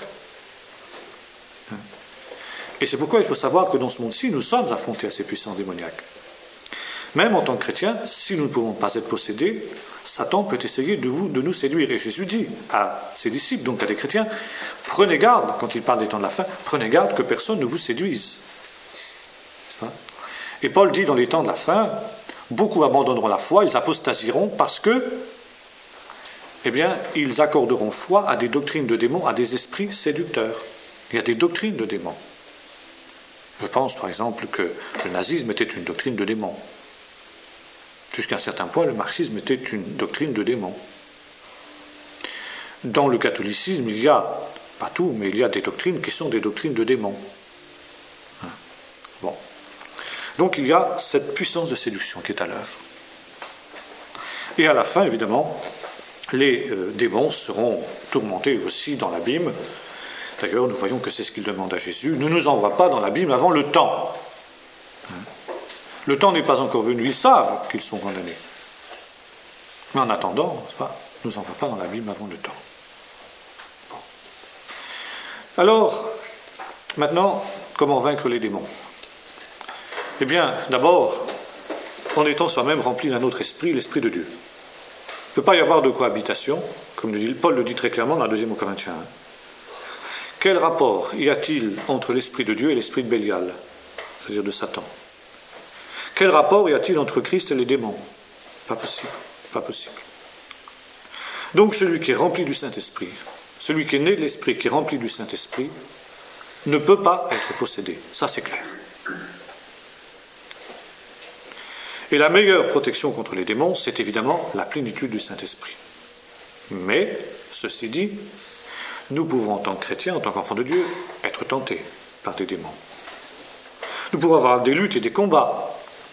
Et c'est pourquoi il faut savoir que dans ce monde-ci, nous sommes affrontés à ces puissances démoniaques. Même en tant que chrétiens, si nous ne pouvons pas être possédés, Satan peut essayer de, vous, de nous séduire. Et Jésus dit à ses disciples, donc à des chrétiens, prenez garde, quand il parle des temps de la fin, prenez garde que personne ne vous séduise. Et Paul dit dans les temps de la fin, beaucoup abandonneront la foi, ils apostasieront parce que, eh bien, ils accorderont foi à des doctrines de démons, à des esprits séducteurs. Il y a des doctrines de démons. Je pense par exemple que le nazisme était une doctrine de démons. Jusqu'à un certain point, le marxisme était une doctrine de démons. Dans le catholicisme, il y a, pas tout, mais il y a des doctrines qui sont des doctrines de démons. Bon. Donc il y a cette puissance de séduction qui est à l'œuvre. Et à la fin, évidemment, les euh, démons seront tourmentés aussi dans l'abîme. D'ailleurs, nous voyons que c'est ce qu'il demande à Jésus. Ne nous envoie pas dans l'abîme avant le temps. Le temps n'est pas encore venu. Ils savent qu'ils sont condamnés. Mais en attendant, n'est-ce pas, ne nous envoie pas dans l'abîme avant le temps. Bon. Alors, maintenant, comment vaincre les démons? Eh bien, d'abord, en étant soi-même rempli d'un autre esprit, l'esprit de Dieu. Il ne peut pas y avoir de cohabitation, comme le dit, Paul le dit très clairement dans la deuxième aux Corinthiens. Quel rapport y a-t-il entre l'esprit de Dieu et l'esprit de Bélial, c'est-à-dire de Satan? Quel rapport y a-t-il entre Christ et les démons? Pas possible, pas possible. Donc celui qui est rempli du Saint-Esprit, celui qui est né de l'Esprit, qui est rempli du Saint-Esprit, ne peut pas être possédé. Ça, c'est clair. Et la meilleure protection contre les démons, c'est évidemment la plénitude du Saint-Esprit. Mais, ceci dit, nous pouvons, en tant que chrétiens, en tant qu'enfants de Dieu, être tentés par des démons. Nous pouvons avoir des luttes et des combats.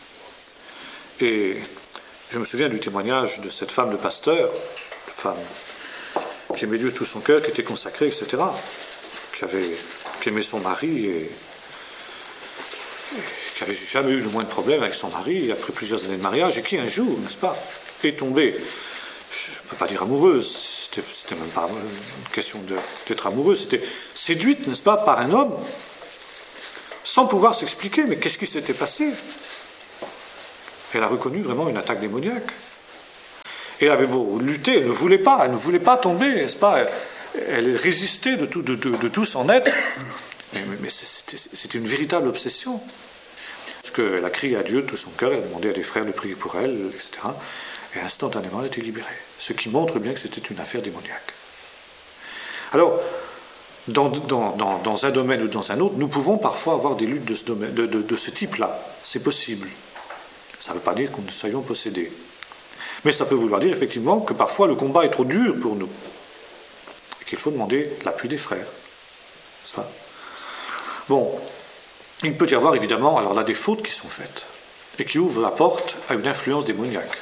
Et je me souviens du témoignage de cette femme de pasteur, une femme qui aimait Dieu de tout son cœur, qui était consacrée, et cetera, qui, avait, qui aimait son mari et, et qui n'avait jamais eu le moins de problème avec son mari après plusieurs années de mariage, et qui un jour, n'est-ce pas, est tombée, je ne peux pas dire amoureuse, c'était, c'était même pas une question de, d'être amoureux, c'était séduite, n'est-ce pas, par un homme, sans pouvoir s'expliquer, mais qu'est-ce qui s'était passé? Elle a reconnu vraiment une attaque démoniaque. Et elle avait beau lutter, elle ne voulait pas, elle ne voulait pas tomber, n'est-ce pas? Elle, elle résistait de tout, de, de, de tout son être, mais, mais, mais c'était, c'était une véritable obsession. Parce qu'elle a crié à Dieu de tout son cœur, elle a demandé à des frères de prier pour elle, et cetera. Et instantanément, elle a été libérée. Ce qui montre bien que c'était une affaire démoniaque. Alors, dans, dans, dans, dans un domaine ou dans un autre, nous pouvons parfois avoir des luttes de ce, domaine, de, de, de ce type-là. C'est possible. Ça ne veut pas dire que nous soyons possédés. Mais ça peut vouloir dire effectivement que parfois le combat est trop dur pour nous. Et qu'il faut demander l'appui des frères. N'est-ce pas? Bon, il peut y avoir évidemment, alors là, des fautes qui sont faites et qui ouvrent la porte à une influence démoniaque.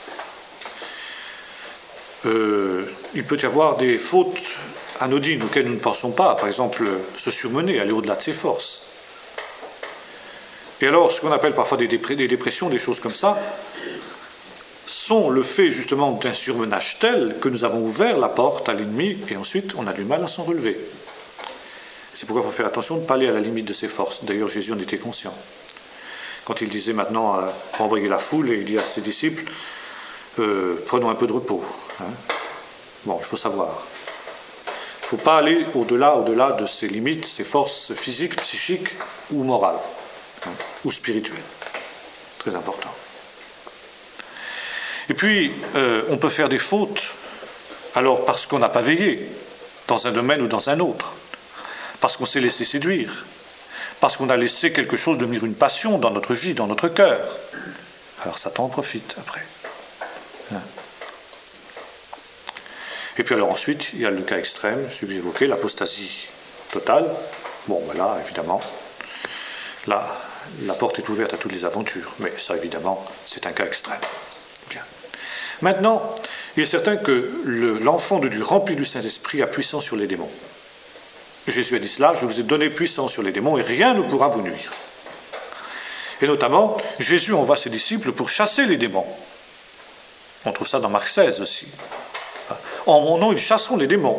Euh, il peut y avoir des fautes anodines auxquelles nous ne pensons pas, par exemple se surmener, aller au-delà de ses forces. Et alors, ce qu'on appelle parfois des, dépr- des dépressions, des choses comme ça, sont le fait justement d'un surmenage tel que nous avons ouvert la porte à l'ennemi et ensuite on a du mal à s'en relever. C'est pourquoi il faut faire attention de ne pas aller à la limite de ses forces. D'ailleurs, Jésus en était conscient. Quand il disait maintenant à envoyer la foule, et il dit à ses disciples, euh, prenons un peu de repos. Hein. Bon, il faut savoir. Il ne faut pas aller au-delà, au-delà de ses limites, ses forces physiques, psychiques ou morales, hein, ou spirituelles. Très important. Et puis, euh, on peut faire des fautes, alors parce qu'on n'a pas veillé, dans un domaine ou dans un autre, parce qu'on s'est laissé séduire, parce qu'on a laissé quelque chose devenir une passion dans notre vie, dans notre cœur. Alors Satan en profite après. Hein. Et puis alors ensuite, il y a le cas extrême, celui que j'évoquais, l'apostasie totale. Bon, ben là, évidemment, là, la porte est ouverte à toutes les aventures, mais ça, évidemment, c'est un cas extrême. Bien. Maintenant, il est certain que le, l'enfant de Dieu rempli du Saint-Esprit a puissance sur les démons. Jésus a dit cela, je vous ai donné puissance sur les démons et rien ne pourra vous nuire. Et notamment, Jésus envoie ses disciples pour chasser les démons. On trouve ça dans Marc seize aussi. En mon nom, ils chasseront les démons.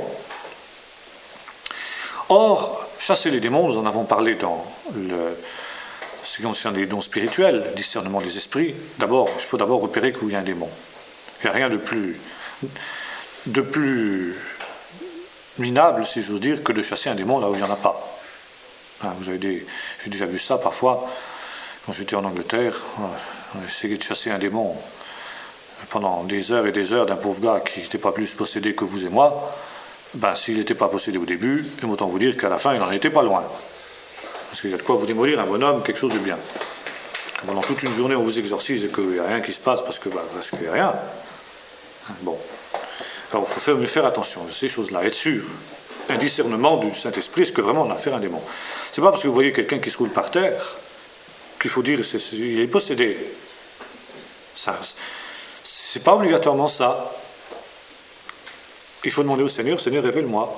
Or, chasser les démons, nous en avons parlé dans le, ce qui concerne les dons spirituels, le discernement des esprits. D'abord, il faut d'abord repérer qu'il y a un démon. Il n'y a rien de plus, de plus minable, si j'ose dire, que de chasser un démon là où il n'y en a pas. Hein, vous avez des, j'ai déjà vu ça parfois, quand j'étais en Angleterre, on a essayé de chasser un démon pendant des heures et des heures d'un pauvre gars qui n'était pas plus possédé que vous et moi. Ben, s'il n'était pas possédé au début, autant vous dire qu'à la fin, il n'en était pas loin. Parce qu'il y a de quoi vous démolir un bonhomme, quelque chose de bien. Pendant toute une journée, on vous exorcise et qu'il n'y a rien qui se passe parce que, ben, parce qu'il n'y a rien. Bon. Alors, il faut faire, faire attention à ces choses-là, être sûr. Un discernement du Saint-Esprit, est-ce que vraiment on a affaire à un démon? C'est pas parce que vous voyez quelqu'un qui se roule par terre qu'il faut dire qu'il est possédé. Ça, c'est pas obligatoirement ça. Il faut demander au Seigneur, Seigneur, révèle-moi.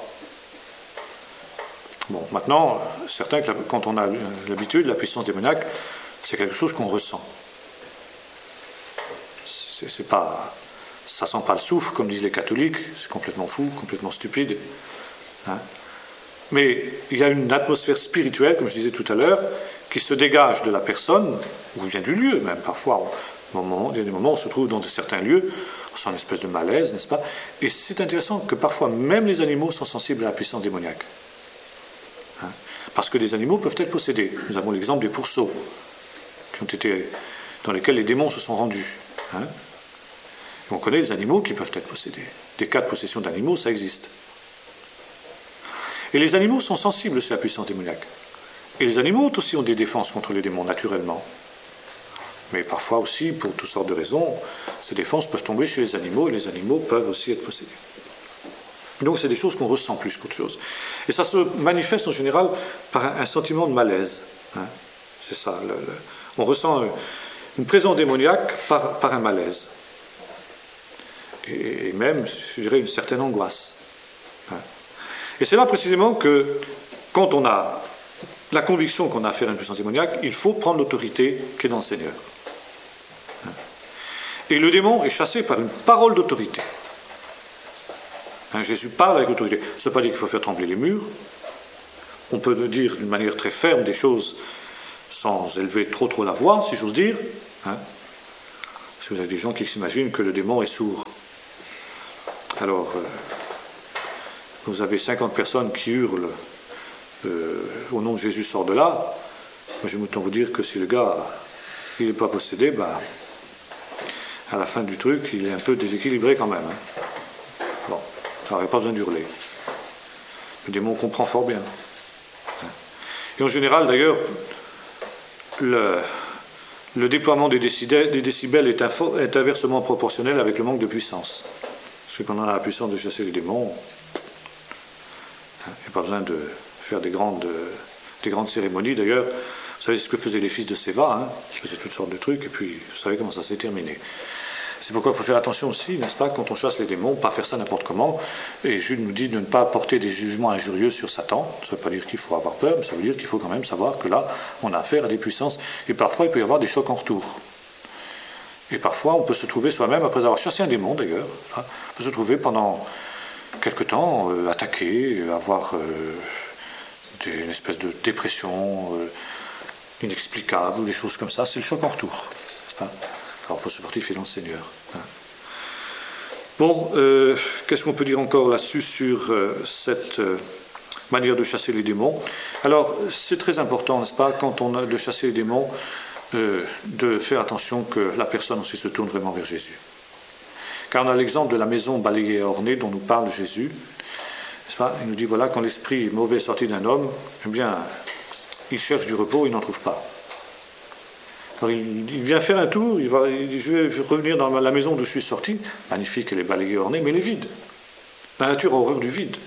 Bon, maintenant, certains, quand on a l'habitude, la puissance démoniaque, c'est quelque chose qu'on ressent. C'est, c'est pas, ça sent pas le souffle, comme disent les catholiques, c'est complètement fou, complètement stupide. Hein. Mais il y a une atmosphère spirituelle, comme je disais tout à l'heure, qui se dégage de la personne, ou vient du lieu même, parfois. Au moment, il y a des moments où on se trouve dans certains lieux, on sent une espèce de malaise, n'est-ce pas? Et c'est intéressant que parfois même les animaux sont sensibles à la puissance démoniaque. Hein? Parce que les animaux peuvent être possédés. Nous avons l'exemple des pourceaux, qui ont été, dans lesquels les démons se sont rendus. Hein? Et on connaît les animaux qui peuvent être possédés. Des cas de possession d'animaux, ça existe. Et les animaux sont sensibles à la puissance démoniaque. Et les animaux aussi ont des défenses contre les démons, naturellement. Mais parfois aussi, pour toutes sortes de raisons, ces défenses peuvent tomber chez les animaux et les animaux peuvent aussi être possédés. Donc c'est des choses qu'on ressent plus qu'autre chose. Et ça se manifeste en général par un, un sentiment de malaise. Hein. C'est ça. Le, le, on ressent une présence démoniaque par, par un malaise. Et, et même, je dirais, une certaine angoisse. Hein. Et c'est là précisément que, quand on a la conviction qu'on a affaire à une puissance démoniaque, il faut prendre l'autorité qui est dans le Seigneur. Et le démon est chassé par une parole d'autorité. Hein, Jésus parle avec autorité. Ça ne veut pas dire qu'il faut faire trembler les murs. On peut dire d'une manière très ferme des choses sans élever trop trop la voix, si j'ose dire. Hein. Parce que vous avez des gens qui s'imaginent que le démon est sourd. Alors, euh, vous avez cinquante personnes qui hurlent euh, au nom de Jésus, sort de là. Moi, je vais autant vous dire que si le gars il n'est pas possédé, bah, à la fin du truc, il est un peu déséquilibré quand même. Hein. Bon, ça n'aurait pas besoin d'hurler. Le démon comprend fort bien. Et en général, d'ailleurs, le, le déploiement des décibels, des décibels est, info, est inversement proportionnel avec le manque de puissance. Parce que quand on a la puissance de chasser les démons, il n'y a pas besoin de faire des grandes, des grandes cérémonies. D'ailleurs, vous savez ce que faisaient les fils de Séva, hein, ils faisaient toutes sortes de trucs, et puis vous savez comment ça s'est terminé. C'est pourquoi il faut faire attention aussi, n'est-ce pas, quand on chasse les démons, pas faire ça n'importe comment. Et Jude nous dit de ne pas porter des jugements injurieux sur Satan. Ça ne veut pas dire qu'il faut avoir peur, mais ça veut dire qu'il faut quand même savoir que là, on a affaire à des puissances. Et parfois, il peut y avoir des chocs en retour. Et parfois, on peut se trouver soi-même, après avoir chassé un démon d'ailleurs, hein, on peut se trouver pendant quelque temps euh, attaqué, avoir euh, des, une espèce de dépression euh, inexplicable, ou des choses comme ça. C'est le choc en retour, n'est-ce pas ? Alors il faut se fortifier dans le Seigneur. Hein. Bon, euh, qu'est-ce qu'on peut dire encore là-dessus sur euh, cette euh, manière de chasser les démons ? Alors, c'est très important, n'est-ce pas, quand on a de chasser les démons, euh, de faire attention que la personne aussi se tourne vraiment vers Jésus. Car on a l'exemple de la maison balayée et ornée dont nous parle Jésus. N'est-ce pas ? Il nous dit, voilà, quand l'esprit mauvais est sorti d'un homme, eh bien, il cherche du repos, il n'en trouve pas. Alors il, il vient faire un tour, il va, il dit, je vais revenir dans la maison d'où je suis sorti. Magnifique, elle est balayée, ornée, mais elle est vide. La nature a horreur du vide.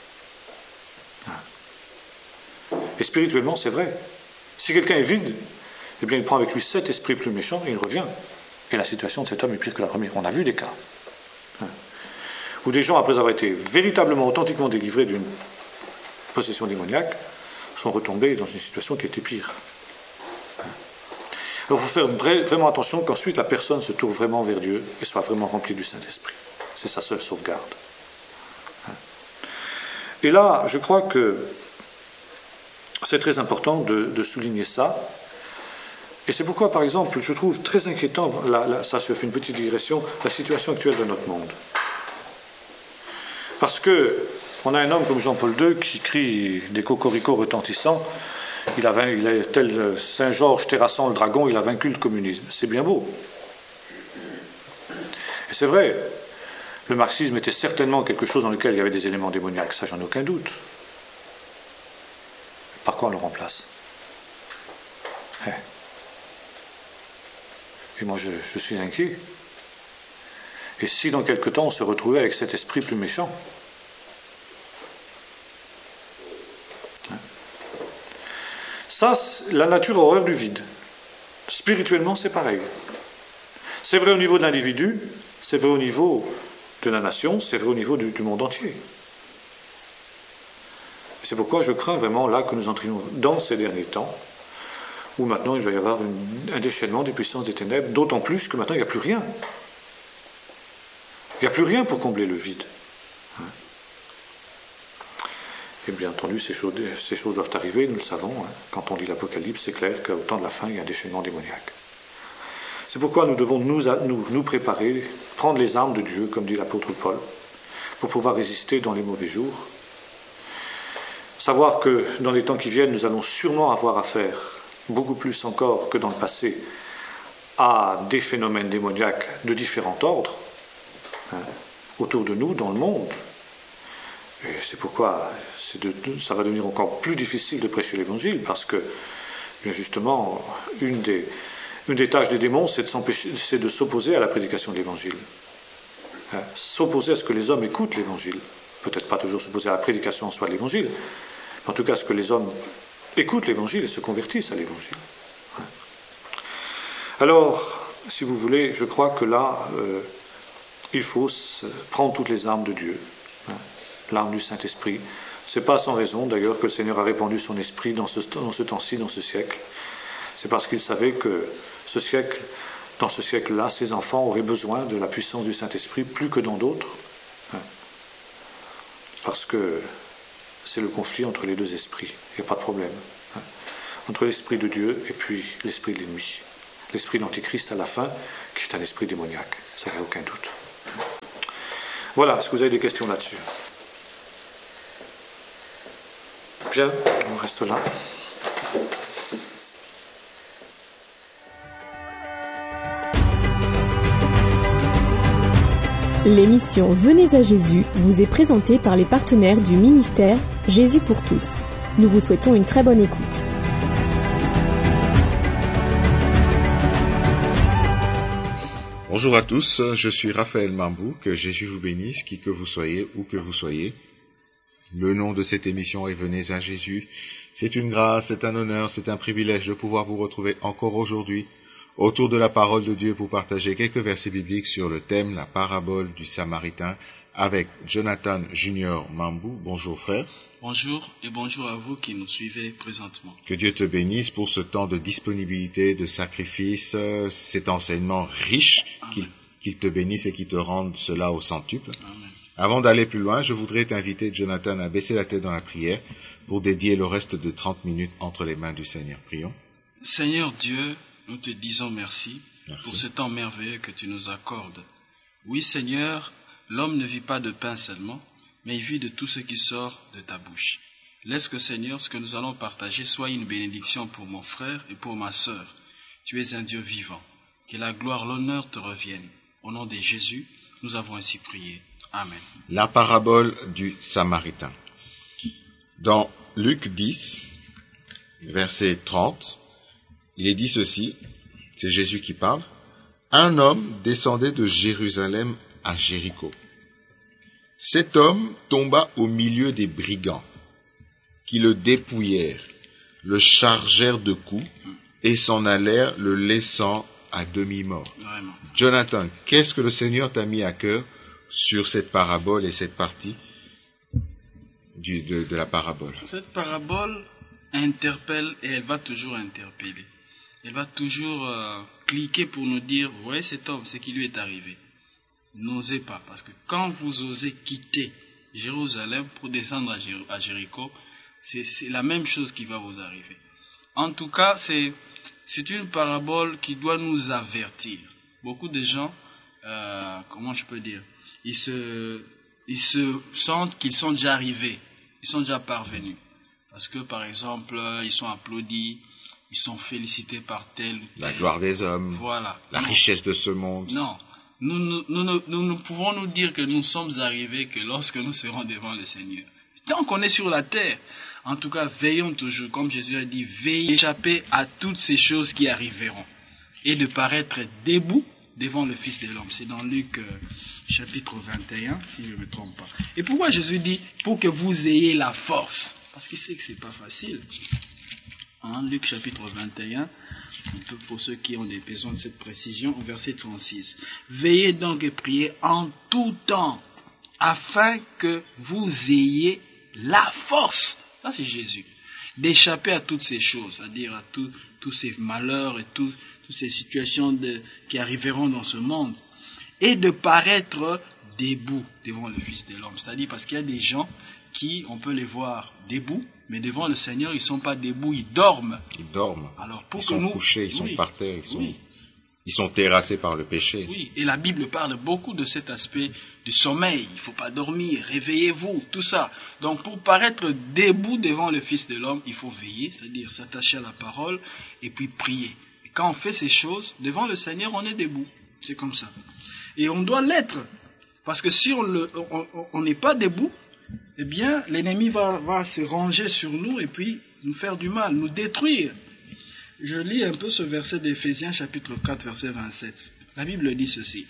Et spirituellement, c'est vrai. Si quelqu'un est vide, eh bien il prend avec lui sept esprits plus méchants et il revient. Et la situation de cet homme est pire que la première. On a vu des cas. Où des gens, après avoir été véritablement, authentiquement délivrés d'une possession démoniaque, sont retombés dans une situation qui était pire. Alors il faut faire vraiment attention qu'ensuite la personne se tourne vraiment vers Dieu et soit vraiment remplie du Saint-Esprit. C'est sa seule sauvegarde. Et là, je crois que c'est très important de, de souligner ça. Et c'est pourquoi, par exemple, je trouve très inquiétant, là, là, ça je fais une petite digression, la situation actuelle de notre monde. Parce que on a un homme comme Jean-Paul deux qui crie des cocoricots retentissants. Il, a, il est tel Saint-Georges terrassant le dragon, il a vaincu le communisme. C'est bien beau. Et c'est vrai, le marxisme était certainement quelque chose dans lequel il y avait des éléments démoniaques, ça j'en ai aucun doute. Par quoi on le remplace ? Et moi je, je suis inquiet. Et si dans quelque temps on se retrouvait avec cet esprit plus méchant ? Ça, la nature a horreur du vide. Spirituellement, c'est pareil. C'est vrai au niveau de l'individu, c'est vrai au niveau de la nation, c'est vrai au niveau du, du monde entier. Et c'est pourquoi je crains vraiment là que nous entrions dans ces derniers temps, où maintenant il va y avoir une, un déchaînement des puissances des ténèbres, d'autant plus que maintenant il n'y a plus rien. Il n'y a plus rien pour combler le vide. Et bien entendu, ces choses, ces choses doivent arriver, nous le savons. Hein. Quand on lit l'Apocalypse, c'est clair qu'au temps de la fin, il y a un déchaînement démoniaque. C'est pourquoi nous devons nous, nous, nous préparer, prendre les armes de Dieu, comme dit l'apôtre Paul, pour pouvoir résister dans les mauvais jours. Savoir que dans les temps qui viennent, nous allons sûrement avoir affaire, beaucoup plus encore que dans le passé, à des phénomènes démoniaques de différents ordres, hein, autour de nous, dans le monde. Et c'est pourquoi c'est de, ça va devenir encore plus difficile de prêcher l'évangile, parce que, bien justement, une des, une des tâches des démons, c'est de, c'est de s'opposer à la prédication de l'évangile. Hein, s'opposer à ce que les hommes écoutent l'évangile. Peut-être pas toujours s'opposer à la prédication en soi de l'évangile, mais en tout cas à ce que les hommes écoutent l'évangile et se convertissent à l'évangile. Hein. Alors, si vous voulez, je crois que là, euh, il faut prendre toutes les armes de Dieu. Hein. L'arme du Saint-Esprit. Ce n'est pas sans raison, d'ailleurs, que le Seigneur a répandu son esprit dans ce, dans ce temps-ci, dans ce siècle. C'est parce qu'il savait que ce siècle, dans ce siècle-là, ses enfants auraient besoin de la puissance du Saint-Esprit plus que dans d'autres. parce que c'est le conflit entre les deux esprits. Il n'y a pas de problème. Hein, entre l'esprit de Dieu et puis l'esprit de l'ennemi. L'esprit d'Antichrist à la fin, qui est un esprit démoniaque. Ça n'a aucun doute. Voilà, est-ce que vous avez des questions là-dessus? Bien, on reste là. L'émission Venez à Jésus vous est présentée par les partenaires du ministère Jésus pour tous. Nous vous souhaitons une très bonne écoute. Bonjour à tous, je suis Raphaël Mambou, que Jésus vous bénisse, qui que vous soyez, où que vous soyez. Le nom de cette émission est Venez à Jésus. C'est une grâce, c'est un honneur, c'est un privilège de pouvoir vous retrouver encore aujourd'hui autour de la parole de Dieu pour partager quelques versets bibliques sur le thème, la parabole du Samaritain, avec Jonathan Junior Mambou. Bonjour frère. Bonjour et bonjour à vous qui nous suivez présentement. Que Dieu te bénisse pour ce temps de disponibilité, de sacrifice, cet enseignement riche, qu'il, qu'il te bénisse et qu'il te rende cela au centuple. Amen. Avant d'aller plus loin, je voudrais t'inviter, Jonathan, à baisser la tête dans la prière pour dédier le reste de trente minutes entre les mains du Seigneur. Prions. Seigneur Dieu, nous te disons merci, merci pour ce temps merveilleux que tu nous accordes. Oui Seigneur, l'homme ne vit pas de pain seulement, mais il vit de tout ce qui sort de ta bouche. Laisse que Seigneur, ce que nous allons partager soit une bénédiction pour mon frère et pour ma sœur. Tu es un Dieu vivant. Que la gloire, l'honneur te reviennent. Au nom de Jésus, nous avons ainsi prié. Amen. La parabole du Samaritain. Dans Luc dix, verset trente, il est dit ceci, c'est Jésus qui parle. Un homme descendait de Jérusalem à Jéricho. Cet homme tomba au milieu des brigands, qui le dépouillèrent, le chargèrent de coups et s'en allèrent, le laissant à demi-mort. Vraiment. Jonathan, qu'est-ce que le Seigneur t'a mis à cœur sur cette parabole et cette partie du, de, de la parabole? Cette parabole interpelle et elle va toujours interpeller. Elle va toujours euh, cliquer pour nous dire, vous voyez cet homme, ce qui lui est arrivé. N'osez pas, parce que quand vous osez quitter Jérusalem pour descendre à, Jér- à Jéricho, c'est, c'est la même chose qui va vous arriver. En tout cas, c'est, c'est une parabole qui doit nous avertir. Beaucoup de gens, euh, comment je peux dire, ils se, ils se sentent qu'ils sont déjà arrivés, ils sont déjà parvenus. Parce que, par exemple, ils sont applaudis, ils sont félicités par tel ou tel. La gloire des hommes, voilà. la non. richesse de ce monde. Non, nous, nous, nous, nous, nous, nous pouvons nous dire que nous sommes arrivés que lorsque nous serons devant le Seigneur. Tant qu'on est sur la terre, en tout cas, veillons toujours, comme Jésus a dit, veillez, échapper à toutes ces choses qui arriveront et de paraître debout devant le Fils de l'homme. C'est dans Luc euh, chapitre vingt et un, si je ne me trompe pas. Et pourquoi Jésus dit, pour que vous ayez la force? Parce qu'il sait que c'est pas facile. Hein, Luc chapitre vingt et un, pour ceux qui ont des besoins de cette précision, au verset trente-six. Veillez donc et priez en tout temps, afin que vous ayez la force, ça c'est Jésus, d'échapper à toutes ces choses, c'est-à-dire à tout, tous ces malheurs et tout, toutes ces situations de, qui arriveront dans ce monde, et de paraître debout devant le Fils de l'homme. C'est-à-dire parce qu'il y a des gens qui, on peut les voir debout, mais devant le Seigneur, ils ne sont pas debout, ils dorment. Ils dorment. Alors, pour ils que sont nous, couchés, ils oui, sont par terre, ils sont, oui. ils sont terrassés par le péché. Oui, et la Bible parle beaucoup de cet aspect du sommeil. Il ne faut pas dormir, réveillez-vous, tout ça. Donc, pour paraître debout devant le Fils de l'homme, il faut veiller, c'est-à-dire s'attacher à la parole et puis prier. Et quand on fait ces choses, devant le Seigneur, on est debout. C'est comme ça. Et on doit l'être. Parce que si on n'est pas debout, eh bien, l'ennemi va, va se ranger sur nous et puis nous faire du mal, nous détruire. Je lis un peu ce verset d'Éphésiens chapitre quatre, verset vingt-sept. La Bible dit ceci.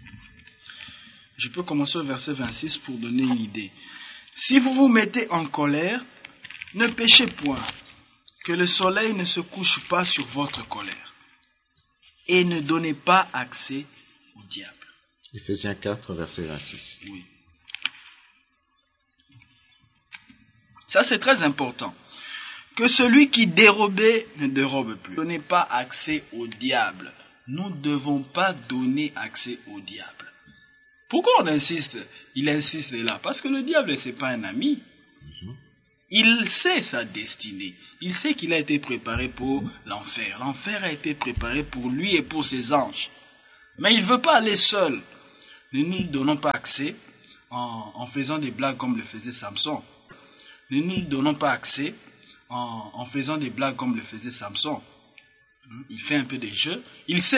Je peux commencer au verset vingt-six pour donner une idée. Si vous vous mettez en colère, ne péchez point, que le soleil ne se couche pas sur votre colère, et ne donnez pas accès au diable. Éphésiens quatre, verset vingt-six. Oui. Ça, c'est très important. Que celui qui dérobait ne dérobe plus. Ne donnez pas accès au diable. Nous ne devons pas donner accès au diable. Pourquoi on insiste? Il insiste là. Parce que le diable, c'est pas un ami. Il sait sa destinée. Il sait qu'il a été préparé pour l'enfer. L'enfer a été préparé pour lui et pour ses anges. Mais il ne veut pas aller seul. Ne nous donnons pas accès en, en faisant des blagues comme le faisait Samson. Ne nous donnons pas accès en, en faisant des blagues comme le faisait Samson. Il fait un peu des jeux. Il sait